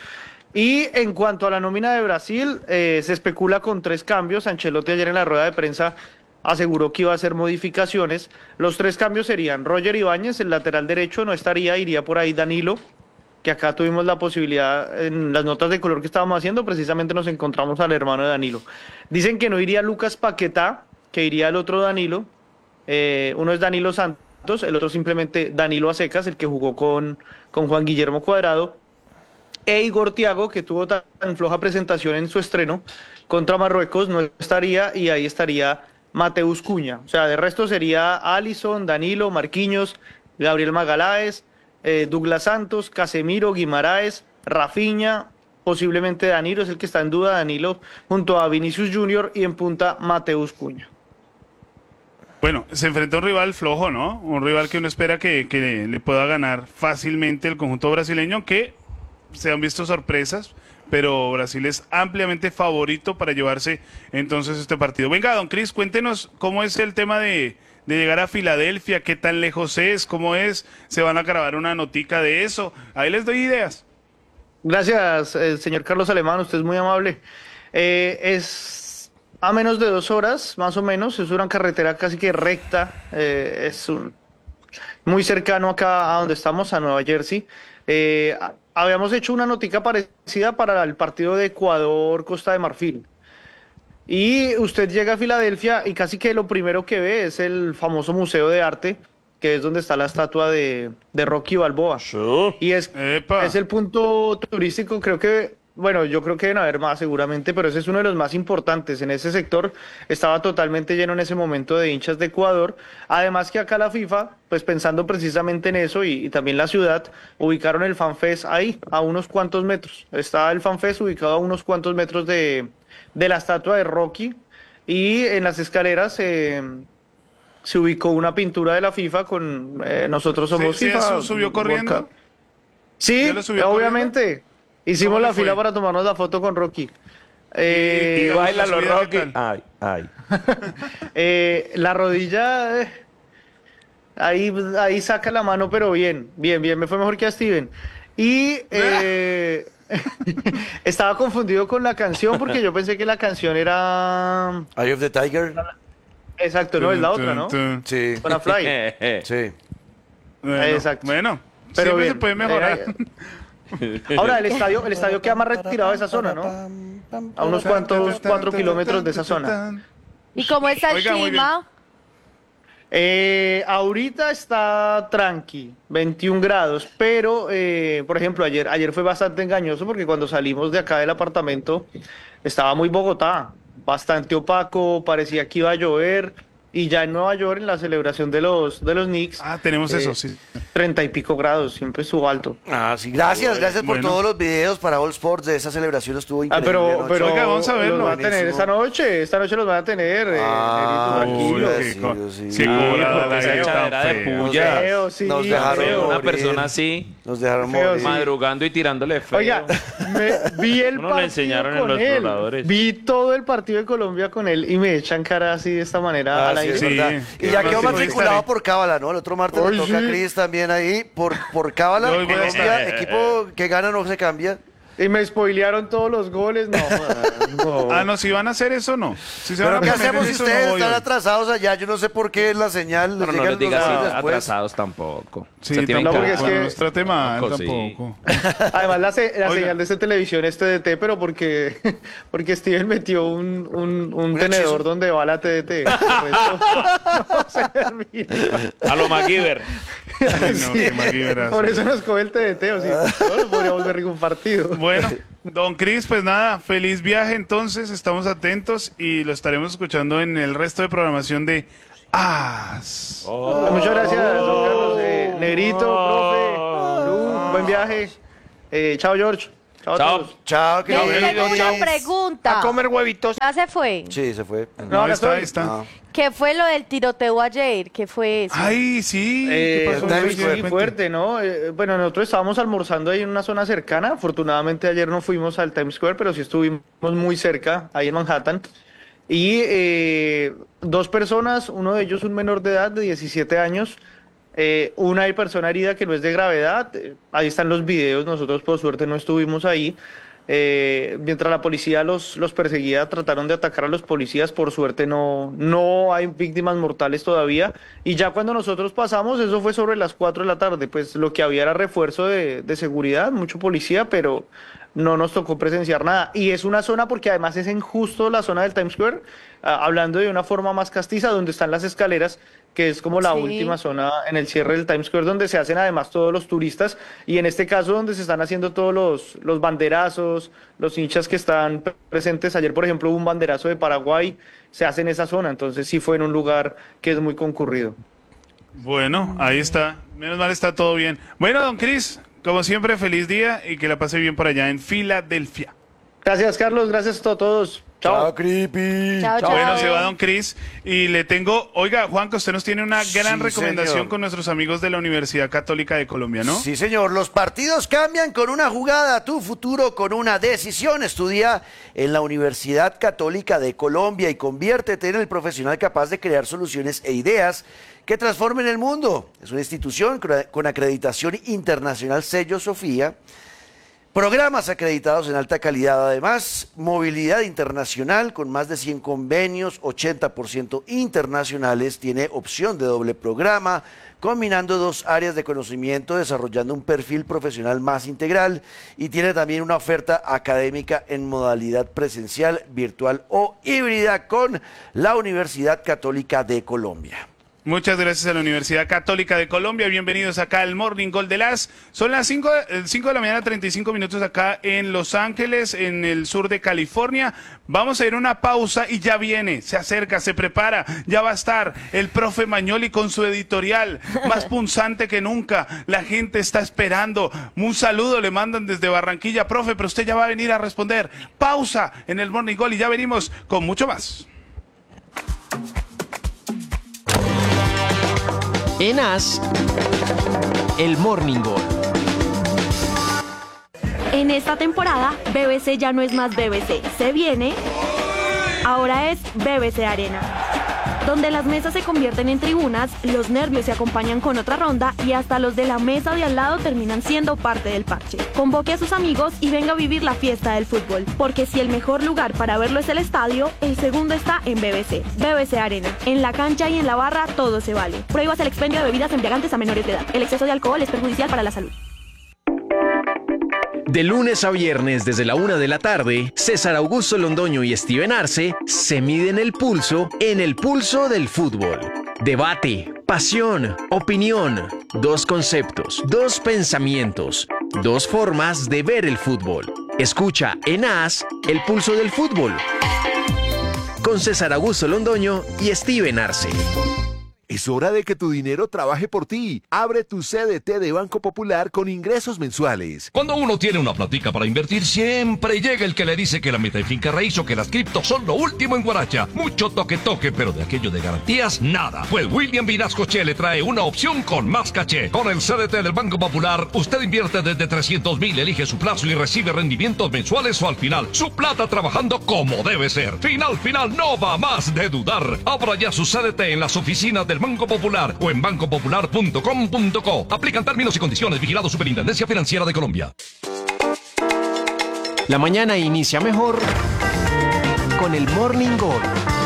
Y en cuanto a la nómina de Brasil, eh, se especula con tres cambios. Ancelotti ayer en la rueda de prensa aseguró que iba a hacer modificaciones. Los tres cambios serían Roger Ibáñez, el lateral derecho, no estaría, iría por ahí Danilo, que acá tuvimos la posibilidad, en las notas de color que estábamos haciendo, precisamente nos encontramos al hermano de Danilo. Dicen que no iría Lucas Paquetá, que iría el otro Danilo. Eh, uno es Danilo Santos, el otro simplemente Danilo a secas, el que jugó con, con Juan Guillermo Cuadrado. E Igor Thiago, que tuvo tan floja presentación en su estreno contra Marruecos, no estaría, y ahí estaría Mateus Cunha. O sea, de resto sería Alisson, Danilo, Marquinhos, Gabriel Magaláes, eh, Douglas Santos, Casemiro, Guimaraes, Rafinha, posiblemente Danilo, es el que está en duda, Danilo, junto a Vinicius Junior, y en punta Mateus Cunha. Bueno, se enfrenta a un rival flojo, ¿no? Un rival que uno espera que, que le pueda ganar fácilmente el conjunto brasileño, que se han visto sorpresas, pero Brasil es ampliamente favorito para llevarse entonces este partido. Venga, don Cris, cuéntenos cómo es el tema de, de llegar a Filadelfia, qué tan lejos es, cómo es, se van a grabar una notica de eso, ahí les doy ideas. Gracias, eh, señor Carlos Alemán, usted es muy amable. Eh, es a menos de dos horas, más o menos, es una carretera casi que recta, eh, es un, muy cercano acá a donde estamos, a Nueva Jersey. Eh, habíamos hecho una notica parecida para el partido de Ecuador-Costa de Marfil. Y usted llega a Filadelfia y casi que lo primero que ve es el famoso Museo de Arte, que es donde está la estatua de, de Rocky Balboa. Sí. Y es, es el punto turístico, creo que, bueno, yo creo que deben haber más seguramente, pero ese es uno de los más importantes. En ese sector estaba totalmente lleno en ese momento de hinchas de Ecuador. Además que acá la FIFA, pues pensando precisamente en eso y, y también la ciudad, ubicaron el FanFest ahí, a unos cuantos metros. Está el FanFest ubicado a unos cuantos metros de, de la estatua de Rocky, y en las escaleras eh, se ubicó una pintura de la FIFA con eh, nosotros somos ¿Sí, FIFA. ¿Sí subió corriendo? Sí, obviamente. Corriendo? Hicimos la fila para tomarnos la foto con Rocky. Eh, y, y baila los Rocky. Ay, ay. eh, la rodilla, eh, ahí, ahí saca la mano, pero bien, bien, bien. Me fue mejor que a Steven. Y eh, estaba confundido con la canción porque yo pensé que la canción era... Eye of the Tiger. Exacto, no, es la otra, ¿no? Sí. Con Fly. Sí. Bueno, exacto. Bueno, pero siempre bien. se puede mejorar. Eh, Ahora, el estadio, el estadio queda más retirado de esa zona, ¿no? A unos cuantos cuatro kilómetros de esa zona. ¿Y cómo está el Oiga, clima? Eh, ahorita está tranqui, veintiún grados, pero, eh, por ejemplo, ayer, ayer fue bastante engañoso porque cuando salimos de acá del apartamento estaba muy Bogotá, bastante opaco, parecía que iba a llover. Y ya en Nueva York, en la celebración de los, de los Knicks. Ah, tenemos eh, eso, sí. Treinta y pico grados, siempre estuvo alto. Ah, sí, gracias, gracias por Bueno. todos los videos para All Sports de esa celebración, estuvo Ah, increíble. pero, anoche. pero Oiga, vamos a verlo. los van a tener Buenísimo. esta noche, esta noche los van a tener. eh, Ah, negrito, Uy, tranquilo. qué sí, co- sí. qué Sí, cobrada porque la esa vida tan echadera de fea. puya. Feo, sí, Nos dejaron feo. Una morir. persona así, Nos dejaron Feo, morir. sí. madrugando y tirándole feo. Oiga, me, vi el Uno le partido enseñaron en con los él. exploradores. Vi todo el partido de Colombia con él y me echan cara así de esta manera Ah, al sí, aire. es Sí. verdad. Y ya Sí, quedó sí, matriculado sí. por Cábala, ¿no? El otro martes Ay, le toca a sí. Cris también ahí. Por, por Cábala, Yo voy a Colombia, estar. equipo que gana no se cambia. Y me spoilearon todos los goles. No, no. Ah, no, si van a hacer eso, no. Si se Pero van a ¿qué poner hacemos si eso, ustedes no voy están hoy. atrasados allá? Yo no sé por qué la señal les Pero no llegan les los digas goles así, después. atrasados tampoco. Sí, Se tienen tampoco, porque es bueno, que- no nos trate mal, Tampoco, sí. tampoco. Además, la, se- la Oiga. señal de esta televisión es T D T, pero porque, porque Steven metió un, un, un tenedor hechizo. donde va la T D T. El resto no se termina. A lo MacGyver. Ay, no, qué MacGyverazo. Por eso nos coge el T D T, o sea, no lo podríamos ver ningún partido. Bueno, don Cris, pues nada, feliz viaje entonces, estamos atentos y lo estaremos escuchando en el resto de programación de As. Muchas gracias, don Carlos. Eh, Negrito, profe, Lu, buen viaje. Eh, chao, George. Chao, a Chao. todos. Chao, Les querido. tengo una pregunta. A comer huevitos. ¿Ya se fue? Sí, se fue. No, acá está, estoy. está. Ah. ¿Qué fue lo del tiroteo ayer? ¿Qué fue eso? Ay, sí. Eh, ¿Qué pasó? Times muy- Square, muy Cuente. fuerte, ¿no? Eh, bueno, nosotros estábamos almorzando ahí en una zona cercana. Afortunadamente ayer no fuimos al Times Square, pero sí estuvimos muy cerca, ahí en Manhattan. Y eh, dos personas, uno de ellos un menor de edad de diecisiete años, eh, una persona herida que no es de gravedad. Eh, ahí están los videos, nosotros por suerte no estuvimos ahí. Eh, mientras la policía los, los perseguía, trataron de atacar a los policías. Por suerte no, no hay víctimas mortales todavía. Y ya cuando nosotros pasamos, eso fue sobre las cuatro de la tarde, pues lo que había era refuerzo de, de seguridad, mucho policía, pero no nos tocó presenciar nada. Y es una zona, porque además es en justo la zona del Times Square, ah, hablando de una forma más castiza, donde están las escaleras, que es como la Sí. última zona en el cierre del Times Square, donde se hacen además todos los turistas, y en este caso donde se están haciendo todos los, los banderazos, los hinchas que están presentes. Ayer, por ejemplo, hubo un banderazo de Paraguay, se hace en esa zona, entonces sí fue en un lugar que es muy concurrido. Bueno, ahí está. Menos mal está todo bien. Bueno, don Cris, como siempre, feliz día y que la pase bien por allá en Filadelfia. Gracias, Carlos, gracias a todos. Chao. Chao, creepy. Chao, chao. Bueno, se va don Cris y le tengo, oiga, Juan, que usted nos tiene una gran Sí, recomendación señor. con nuestros amigos de la Universidad Católica de Colombia, ¿no? Sí, señor. Los partidos cambian con una jugada, tu futuro con una decisión. Estudia en la Universidad Católica de Colombia y conviértete en el profesional capaz de crear soluciones e ideas que transformen el mundo. Es una institución con acreditación internacional sello Sofía. Programas acreditados en alta calidad, además, movilidad internacional con más de cien convenios, ochenta por ciento internacionales, tiene opción de doble programa, combinando dos áreas de conocimiento, desarrollando un perfil profesional más integral y tiene también una oferta académica en modalidad presencial, virtual o híbrida con la Universidad Católica de Colombia. Muchas gracias a la Universidad Católica de Colombia. Bienvenidos acá al Morning Gol de las. Son las cinco de la mañana, treinta y cinco minutos acá en Los Ángeles, en el sur de California. Vamos a ir a una pausa y ya viene, se acerca, se prepara. Ya va a estar el profe Mañoli con su editorial, más punzante que nunca. La gente está esperando. Un saludo le mandan desde Barranquilla, profe, pero usted ya va a venir a responder. Pausa en el Morning Gol y ya venimos con mucho más. En As, el Morning Gol. En esta temporada, B B C ya no es más B B C. Se viene. Ahora es B B C Arena, donde las mesas se convierten en tribunas, los nervios se acompañan con otra ronda y hasta los de la mesa de al lado terminan siendo parte del parche. Convoque a sus amigos y venga a vivir la fiesta del fútbol, porque si el mejor lugar para verlo es el estadio, el segundo está en B B C. B B C Arena. En la cancha y en la barra todo se vale. Prohíbas el expendio de bebidas embriagantes a menores de edad. El exceso de alcohol es perjudicial para la salud. De lunes a viernes desde la una de la tarde, César Augusto Londoño y Steven Arce se miden el pulso en el pulso del fútbol. Debate, pasión, opinión, dos conceptos, dos pensamientos, dos formas de ver el fútbol. Escucha en As el pulso del fútbol. con César Augusto Londoño y Steven Arce. Es hora de que tu dinero trabaje por ti. Abre tu C D T de Banco Popular con ingresos mensuales. Cuando uno tiene una platica para invertir, siempre llega el que le dice que la meta en finca raíz o que las criptos son lo último en guaracha. Mucho toque-toque, pero de aquello de garantías, nada. Pues William Vinasco Che le trae una opción con más caché. Con el C D T del Banco Popular, usted invierte desde trescientos mil, elige su plazo y recibe rendimientos mensuales o al final. Su plata trabajando como debe ser. Final, final, no va más de dudar. Abra ya su C D T en las oficinas del Banco Popular o en banco popular punto com punto co. Aplican términos y condiciones. Vigilado Superintendencia Financiera de Colombia. La mañana inicia mejor con el Morning Gol.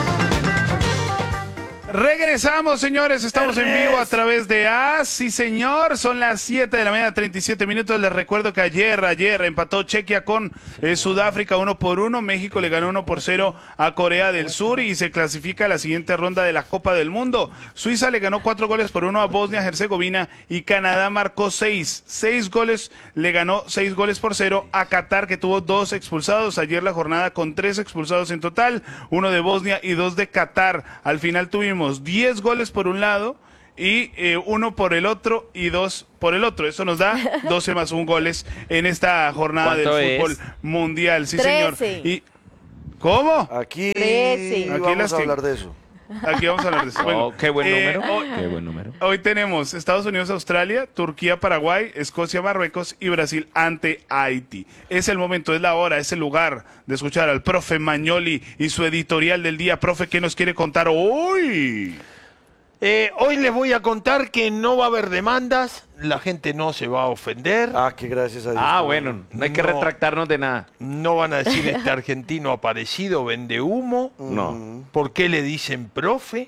Regresamos, señores, estamos en vivo a través de A S. Sí, señor, son las siete de la mañana, treinta y siete minutos. Les recuerdo que ayer, ayer empató Chequia con eh, Sudáfrica uno por uno. México le ganó uno por cero a Corea del Sur y se clasifica a la siguiente ronda de la Copa del Mundo. Suiza le ganó cuatro goles por uno a Bosnia-Herzegovina y Canadá marcó seis. Seis goles, le ganó seis goles por cero a Qatar, que tuvo dos expulsados. Ayer la jornada con tres expulsados en total, uno de Bosnia y dos de Qatar. Al final tuvimos diez goles por un lado y eh, uno por el otro y dos por el otro. Eso nos da doce más un goles en esta jornada del fútbol es? mundial. Sí, trece. señor. Y, ¿cómo? Aquí, trece. aquí vamos las a hablar de eso. Aquí vamos a hablar de eso. Bueno, oh, qué buen eh, número. hoy, Qué buen número. Hoy tenemos Estados Unidos, Australia, Turquía, Paraguay, Escocia, Marruecos y Brasil ante Haití. Es el momento, es la hora, es el lugar de escuchar al profe Magnoli y su editorial del día. Profe, ¿qué nos quiere contar hoy? Eh, hoy les voy a contar que no va a haber demandas, la gente no se va a ofender. Ah, que gracias a Dios. Ah, bueno, no hay que No. retractarnos de nada. No van a decir este argentino aparecido vende humo. No. ¿Por qué le dicen profe?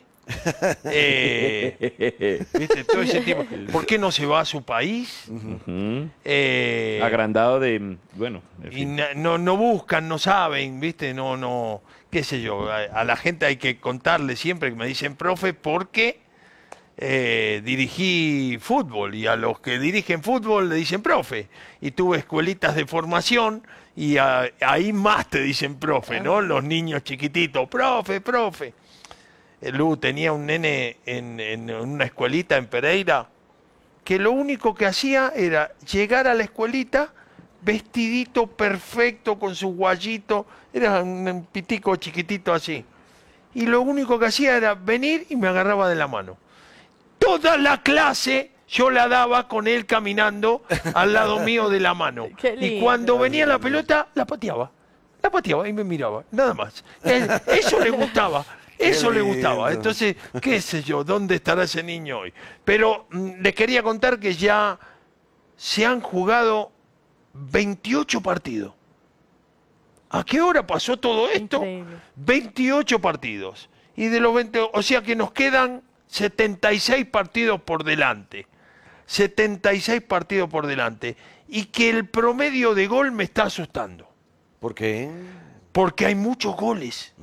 Eh, ¿viste? Todo ese tipo. ¿Por qué no se va a su país? Ujú. Eh, Agrandado de, bueno, en y fin. na- no, no buscan, no saben, ¿viste? No, no, qué sé yo. A, a la gente hay que contarle siempre que me dicen profe porque eh, dirigí fútbol y a los que dirigen fútbol le dicen profe. Y tuve escuelitas de formación y a- ahí más te dicen profe, ¿no? Los niños chiquititos, profe, profe. Eh, Lu tenía un nene en, en una escuelita en Pereira que lo único que hacía era llegar a la escuelita vestidito perfecto con su guayito, era un pitico chiquitito así. Y lo único que hacía era venir y me agarraba de la mano. Toda la clase yo la daba con él caminando al lado mío de la mano. Qué Y lindo. cuando venía la pelota, la pateaba. La pateaba y me miraba, nada más. Eh, Eso le gustaba. Eso Qué le gustaba. lindo. Entonces, qué sé yo, ¿dónde estará ese niño hoy? Pero mm, les quería contar que ya se han jugado veintiocho partidos. ¿A qué hora pasó todo esto? Increíble. veintiocho partidos. Y de los veinte, o sea que nos quedan setenta y seis partidos por delante. setenta y seis partidos por delante. Y que el promedio de gol me está asustando. ¿Por qué? Porque hay muchos goles.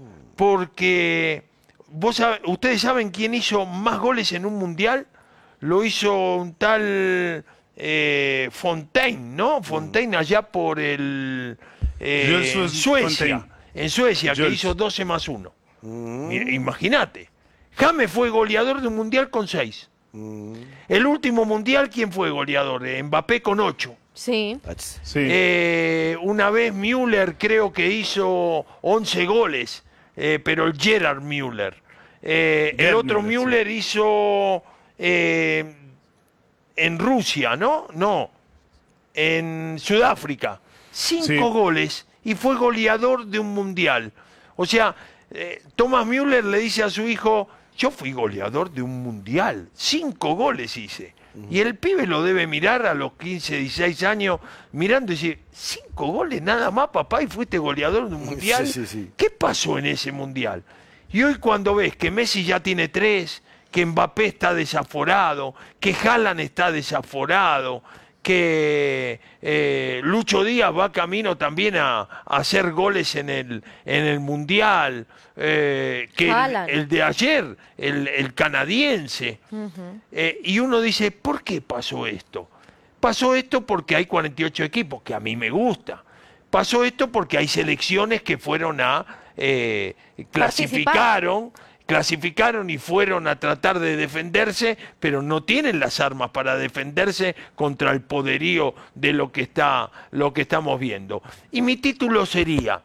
Porque vos sabe- ustedes saben quién hizo más goles en un mundial. Lo hizo un tal eh, Fontaine, ¿no? Fontaine allá por el eh, Jules en Suecia. Fontaine. En Suecia, que Jules. hizo doce más uno. Imagínate. James fue goleador de un mundial con seis. El último mundial, ¿quién fue goleador? Eh, Mbappé con ocho. Sí. Sí. Eh, una vez Müller creo que hizo once goles, eh, pero el Gerard Müller. Eh, el Gerd otro Müller, Müller hizo eh, en Rusia, ¿no? No, en Sudáfrica. Cinco Sí. goles y fue goleador de un mundial. O sea, eh, Thomas Müller le dice a su hijo, yo fui goleador de un mundial, cinco goles hice. Y el pibe lo debe mirar a los quince, dieciséis años, mirando y decir, cinco goles nada más, papá, y fuiste goleador de un mundial. Sí, sí, sí. ¿Qué pasó en ese mundial? Y hoy cuando ves que Messi ya tiene tres, que Mbappé está desaforado, que Haaland está desaforado, que eh, Lucho Díaz va camino también a, a hacer goles en el, en el Mundial, eh, que el, Haaland. el de ayer, el, el canadiense. Ujú. Eh, y uno dice, ¿por qué pasó esto? Pasó esto porque hay cuarenta y ocho equipos, que a mí me gusta. Pasó esto porque hay selecciones que fueron a eh, clasificaron, clasificaron y fueron a tratar de defenderse, pero no tienen las armas para defenderse contra el poderío de lo que está, lo que estamos viendo. Y mi título sería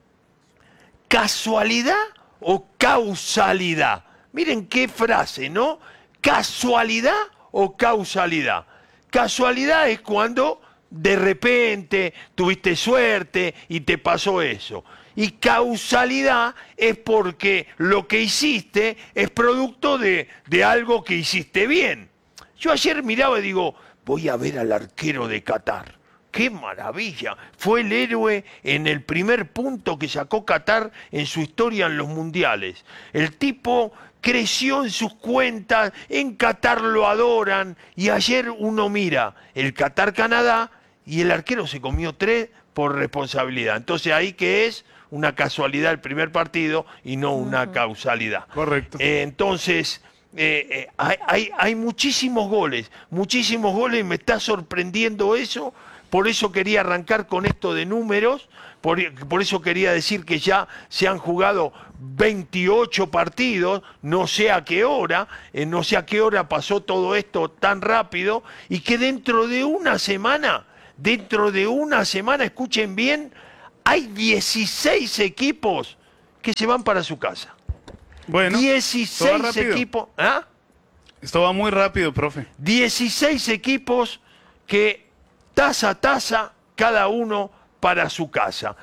¿casualidad o causalidad? Miren qué frase, ¿no? ¿Casualidad o causalidad? Casualidad es cuando de repente tuviste suerte y te pasó eso. Y causalidad es porque lo que hiciste es producto de, de algo que hiciste bien. Yo ayer miraba y digo, voy a ver al arquero de Qatar. ¡Qué maravilla! Fue el héroe en el primer punto que sacó Qatar en su historia en los mundiales. El tipo creció en sus cuentas, en Qatar lo adoran, y ayer uno mira el Qatar-Canadá y el arquero se comió tres por responsabilidad. Entonces ahí que es una casualidad el primer partido y no una causalidad. Correcto. Eh, entonces... Eh, eh, hay, hay, hay muchísimos goles, muchísimos goles, y me está sorprendiendo eso. Por eso quería arrancar con esto de números, por, por eso quería decir que ya se han jugado veintiocho partidos, no sé a qué hora, eh, no sé a qué hora pasó todo esto tan rápido, y que dentro de una semana, dentro de una semana, escuchen bien, hay dieciséis equipos que se van para su casa. Bueno, dieciséis equipos. ¿Ah? Esto va muy rápido, profe. dieciséis equipos que taza a taza, cada uno para su casa.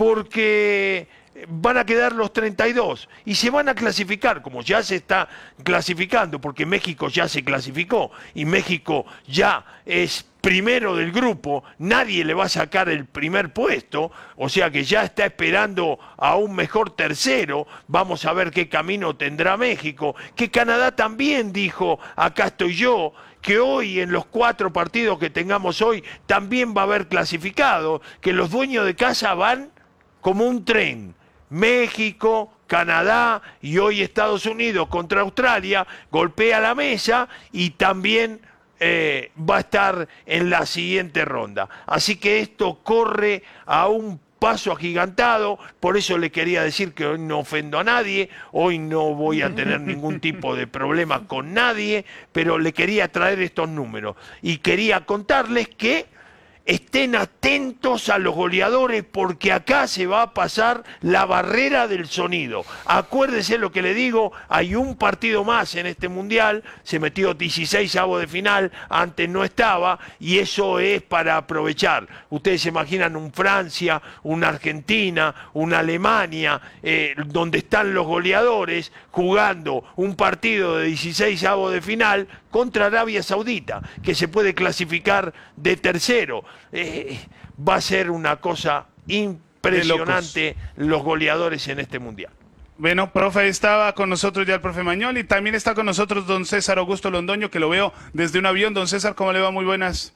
Porque van a quedar los treinta y dos y se van a clasificar, como ya se está clasificando, porque México ya se clasificó y México ya es primero del grupo, nadie le va a sacar el primer puesto, o sea que ya está esperando a un mejor tercero. Vamos a ver qué camino tendrá México, que Canadá también dijo, acá estoy yo, que hoy en los cuatro partidos que tengamos hoy también va a haber clasificado, que los dueños de casa van como un tren. México, Canadá y hoy Estados Unidos contra Australia, golpea la mesa y también eh, va a estar en la siguiente ronda. Así que esto corre a un paso agigantado, por eso le quería decir que hoy no ofendo a nadie, hoy no voy a tener ningún tipo de problema con nadie, pero le quería traer estos números y quería contarles que estén atentos a los goleadores porque acá se va a pasar la barrera del sonido. Acuérdese lo que le digo, hay un partido más en este mundial, se metió dieciséis avos de final, antes no estaba, y eso es para aprovechar. Ustedes se imaginan un Francia, una Argentina, una Alemania, eh, donde están los goleadores jugando un partido de dieciséis avos de final contra Arabia Saudita, que se puede clasificar de tercero. Eh, va a ser una cosa impresionante los goleadores en este mundial. Bueno, profe, estaba con nosotros ya el profe Mañol y también está con nosotros don César Augusto Londoño, que lo veo desde un avión. Don César, ¿cómo le va? Muy buenas.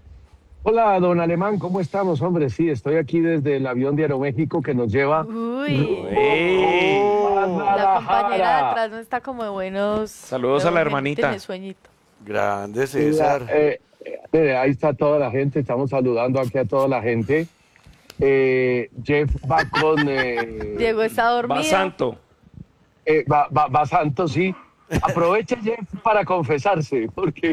Hola, don Alemán, ¿cómo estamos? Hombre, sí, estoy aquí desde el avión de Aeroméxico que nos lleva... Uy, ¡Oh! la compañera de atrás no está como de buenos... Saludos a la hermanita. Tiene sueñito. Grande, César. Eh, eh, ahí está toda la gente, estamos saludando aquí a toda la gente. Eh, Jeff va con... Eh, Diego está dormido. Va santo. Eh, va, va, va santo, sí. Aproveche, Jeff, para confesarse, porque...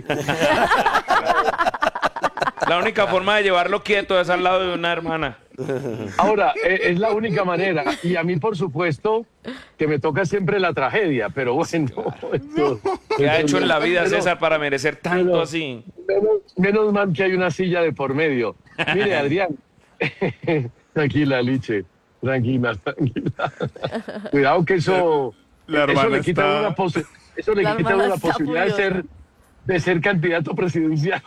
La única forma de llevarlo quieto es al lado de una hermana. Ahora, eh, es la única manera. Y a mí, por supuesto, que me toca siempre la tragedia, pero bueno. Esto, ¿Qué ha hecho en la vida, pero, César, para merecer tanto pero, así? Menos, menos mal que hay una silla de por medio. Mire, Adrián. Tranquila, Liche. Tranquila, tranquila. Cuidado que eso, la eso le quita está... una, posi eso le la quita una está posibilidad de ser, de ser candidato presidencial.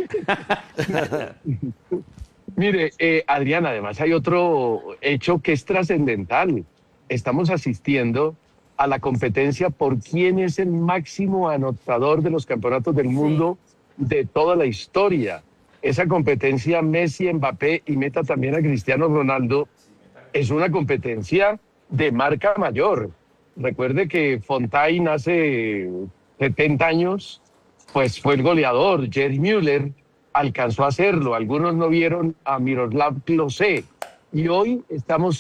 Mire, eh, Adrián, además hay otro hecho que es trascendental. Estamos asistiendo a la competencia por quién es el máximo anotador de los campeonatos del mundo de toda la historia. Esa competencia Messi, Mbappé y meta también a Cristiano Ronaldo es una competencia de marca mayor. Recuerde que Fontaine hace setenta años pues fue el goleador. Gerd Müller alcanzó a hacerlo. Algunos no vieron a Miroslav Klose. Y hoy estamos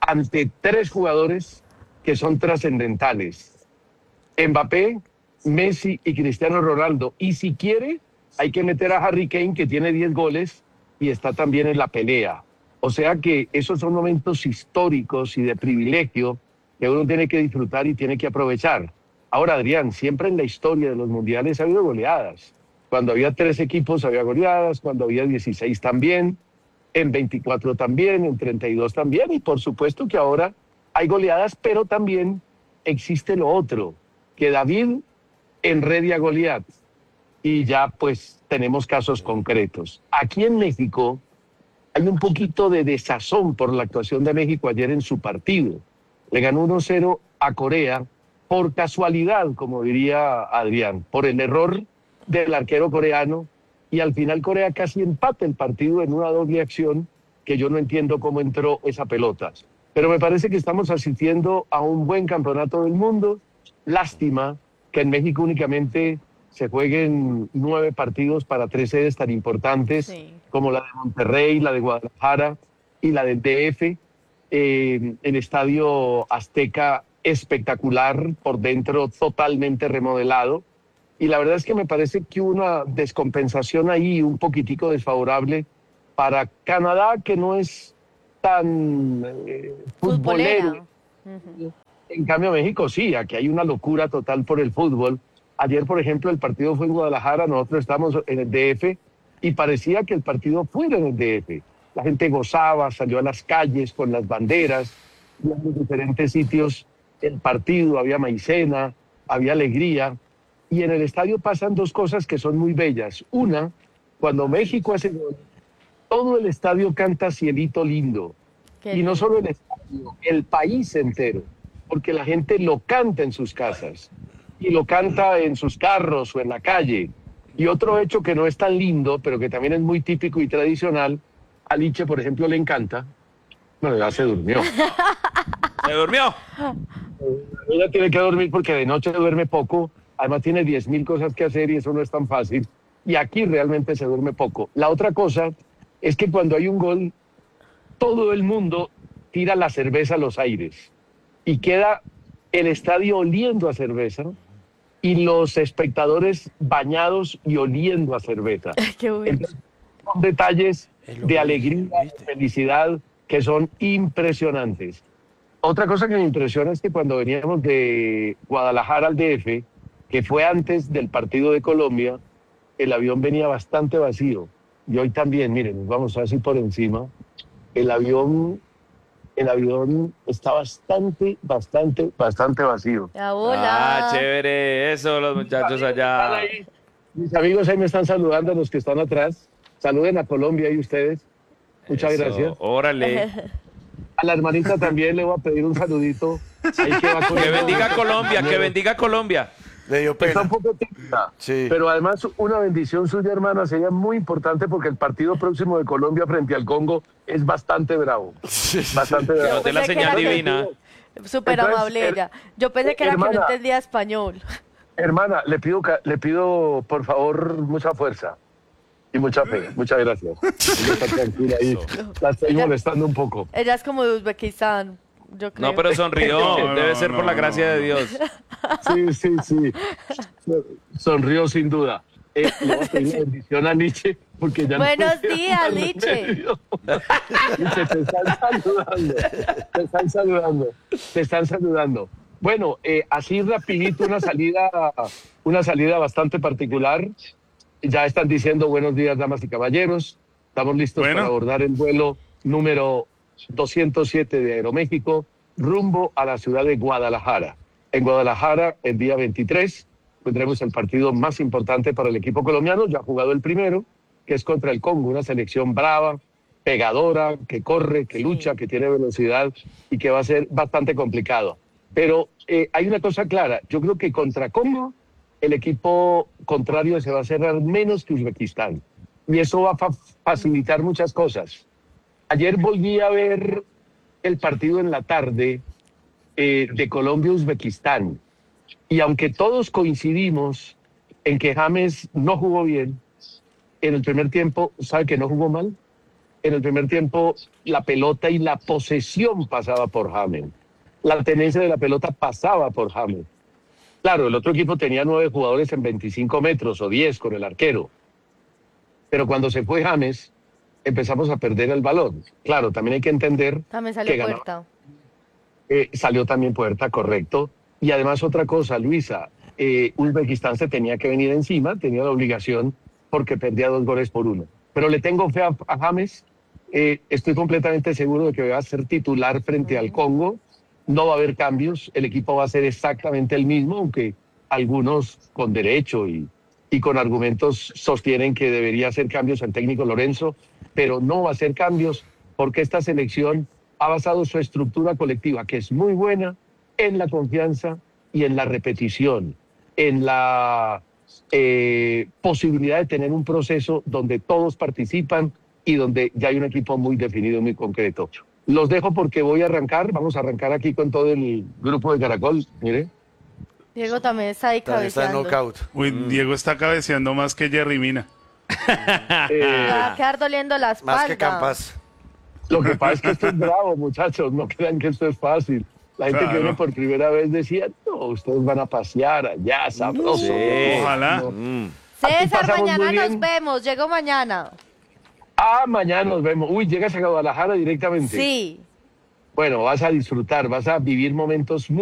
ante tres jugadores que son trascendentales. Mbappé, Messi y Cristiano Ronaldo. Y si quiere, hay que meter a Harry Kane, que tiene diez goles y está también en la pelea. O sea que esos son momentos históricos y de privilegio que uno tiene que disfrutar y tiene que aprovechar. Ahora, Adrián, siempre en la historia de los mundiales ha habido goleadas. Cuando había tres equipos había goleadas, cuando había dieciséis también, en veinticuatro también, en treinta y dos también, y por supuesto que ahora hay goleadas, pero también existe lo otro, que David enredia a Goliat, y ya pues tenemos casos concretos. Aquí en México hay un poquito de desazón por la actuación de México ayer en su partido. Le ganó uno cero a Corea por casualidad, como diría Adrián, por el error del arquero coreano, y al final Corea casi empata el partido en una doble acción que yo no entiendo cómo entró esa pelota. Pero me parece que estamos asistiendo a un buen campeonato del mundo. Lástima que en México únicamente se jueguen nueve partidos para tres sedes tan importantes, sí, como la de Monterrey, la de Guadalajara y la del D F. Eh, el Estadio Azteca espectacular, por dentro totalmente remodelado. Y la verdad es que me parece que hubo una descompensación ahí un poquitico desfavorable para Canadá, que no es tan eh, futbolero. Uh-huh. En cambio, México sí, aquí hay una locura total por el fútbol. Ayer, por ejemplo, el partido fue en Guadalajara, nosotros estamos en el D F y parecía que el partido fuera en el D F. La gente gozaba, salió a las calles con las banderas, y en los diferentes sitios el partido, había maicena, había alegría. Y en el estadio pasan dos cosas que son muy bellas. Una, cuando México hace gol, todo el estadio canta Cielito Lindo. Qué y no solo el estadio, el país entero, porque la gente lo canta en sus casas y lo canta en sus carros o en la calle. Y otro hecho que no es tan lindo, pero que también es muy típico y tradicional, a Liche, por ejemplo, le encanta. Bueno, ya se durmió. ¿Se durmió? Ella tiene que dormir porque de noche duerme poco. Además tiene diez mil cosas que hacer y eso no es tan fácil. Y aquí realmente se duerme poco. La otra cosa es que cuando hay un gol, todo el mundo tira la cerveza a los aires. Y queda el estadio oliendo a cerveza y los espectadores bañados y oliendo a cerveza. Qué bueno. Entonces, son detalles de alegría y felicidad que son impresionantes. Otra cosa que me impresiona es que cuando veníamos de Guadalajara al D F, que fue antes del partido de Colombia, el avión venía bastante vacío. Y hoy también, miren, nos vamos así por encima. El avión, el avión está bastante, bastante, bastante vacío. Hola. Ah, chévere, eso, los muchachos allá. Mis amigos ahí me están saludando, los que están atrás. Saluden a Colombia y ustedes. Muchas eso, gracias. Órale. A la hermanita también le voy a pedir un saludito. Ahí que, va que bendiga Colombia, que bendiga Colombia. Le dio pena. Está un poco tímida, sí. Pero además una bendición suya, hermana, sería muy importante porque el partido próximo de Colombia frente al Congo es bastante bravo. Bastante bravo. De la señal divina. Súper amable ella. Yo pensé que era hermana, que no entendía español. Hermana, le pido, le pido por favor mucha fuerza y mucha fe. Muchas gracias. Está tranquila ahí. La estoy ella, molestando un poco. Ella es como de Uzbekistán. Yo creo. No, pero sonrió, no, debe no, ser no, por la gracia de Dios. Sí, sí, sí. Sonrió sin duda. Eh, le voy a pedir bendición a Nietzsche porque ya Buenos no días, Nietzsche. Nietzsche, te están saludando. Te están saludando. Te están saludando. Bueno, eh, así rapidito una salida, una salida bastante particular. Ya están diciendo buenos días, damas y caballeros. Estamos listos bueno. para abordar el vuelo número doscientos siete de Aeroméxico rumbo a la ciudad de Guadalajara. En Guadalajara, el día veintitrés, tendremos el partido más importante para el equipo colombiano. Ya ha jugado el primero, que es contra el Congo, una selección brava, pegadora, que corre, que lucha, que tiene velocidad y que va a ser bastante complicado. Pero eh, hay una cosa clara, yo creo que contra Congo el equipo contrario se va a cerrar menos que Uzbekistán y eso va a fa facilitar muchas cosas. Ayer volví a ver el partido en la tarde eh, de Colombia-Uzbekistán y aunque todos coincidimos en que James no jugó bien, en el primer tiempo, ¿sabe que no jugó mal? en el primer tiempo la pelota y la posesión pasaba por James. La tenencia de la pelota pasaba por James. Claro, el otro equipo tenía nueve jugadores en veinticinco metros o diez con el arquero. Pero cuando se fue James, empezamos a perder el balón. Claro, también hay que entender También salió que ganó- Puerta. eh, salió también Puerta, correcto. Y además otra cosa, Luisa, eh, Uzbekistán se tenía que venir encima, tenía la obligación porque perdía dos goles por uno. Pero le tengo fe a, a James, eh, estoy completamente seguro de que va a ser titular frente al Congo, no va a haber cambios, el equipo va a ser exactamente el mismo, aunque algunos con derecho y, y con argumentos sostienen que debería hacer cambios el técnico Lorenzo, pero no va a hacer cambios porque esta selección ha basado su estructura colectiva, que es muy buena, en la confianza y en la repetición, en la eh, posibilidad de tener un proceso donde todos participan y donde ya hay un equipo muy definido, muy concreto. Los dejo porque voy a arrancar, vamos a arrancar aquí con todo el grupo de Caracol, mire. Diego también está ahí cabeceando. Uy, Diego está cabeceando más que Jerry Mina. Me va a quedar doliendo la espalda. Más que Campas. Lo que pasa es que esto es bravo, muchachos, no crean que esto es fácil. La gente Claro. que viene por primera vez decía, no, ustedes van a pasear allá, sabroso. Sí, No, ojalá. no. Aquí César, pasamos mañana muy nos bien. vemos. Llego mañana. Ah, mañana nos vemos. Uy, llegas a Guadalajara directamente. Sí. Bueno, vas a disfrutar, vas a vivir momentos muy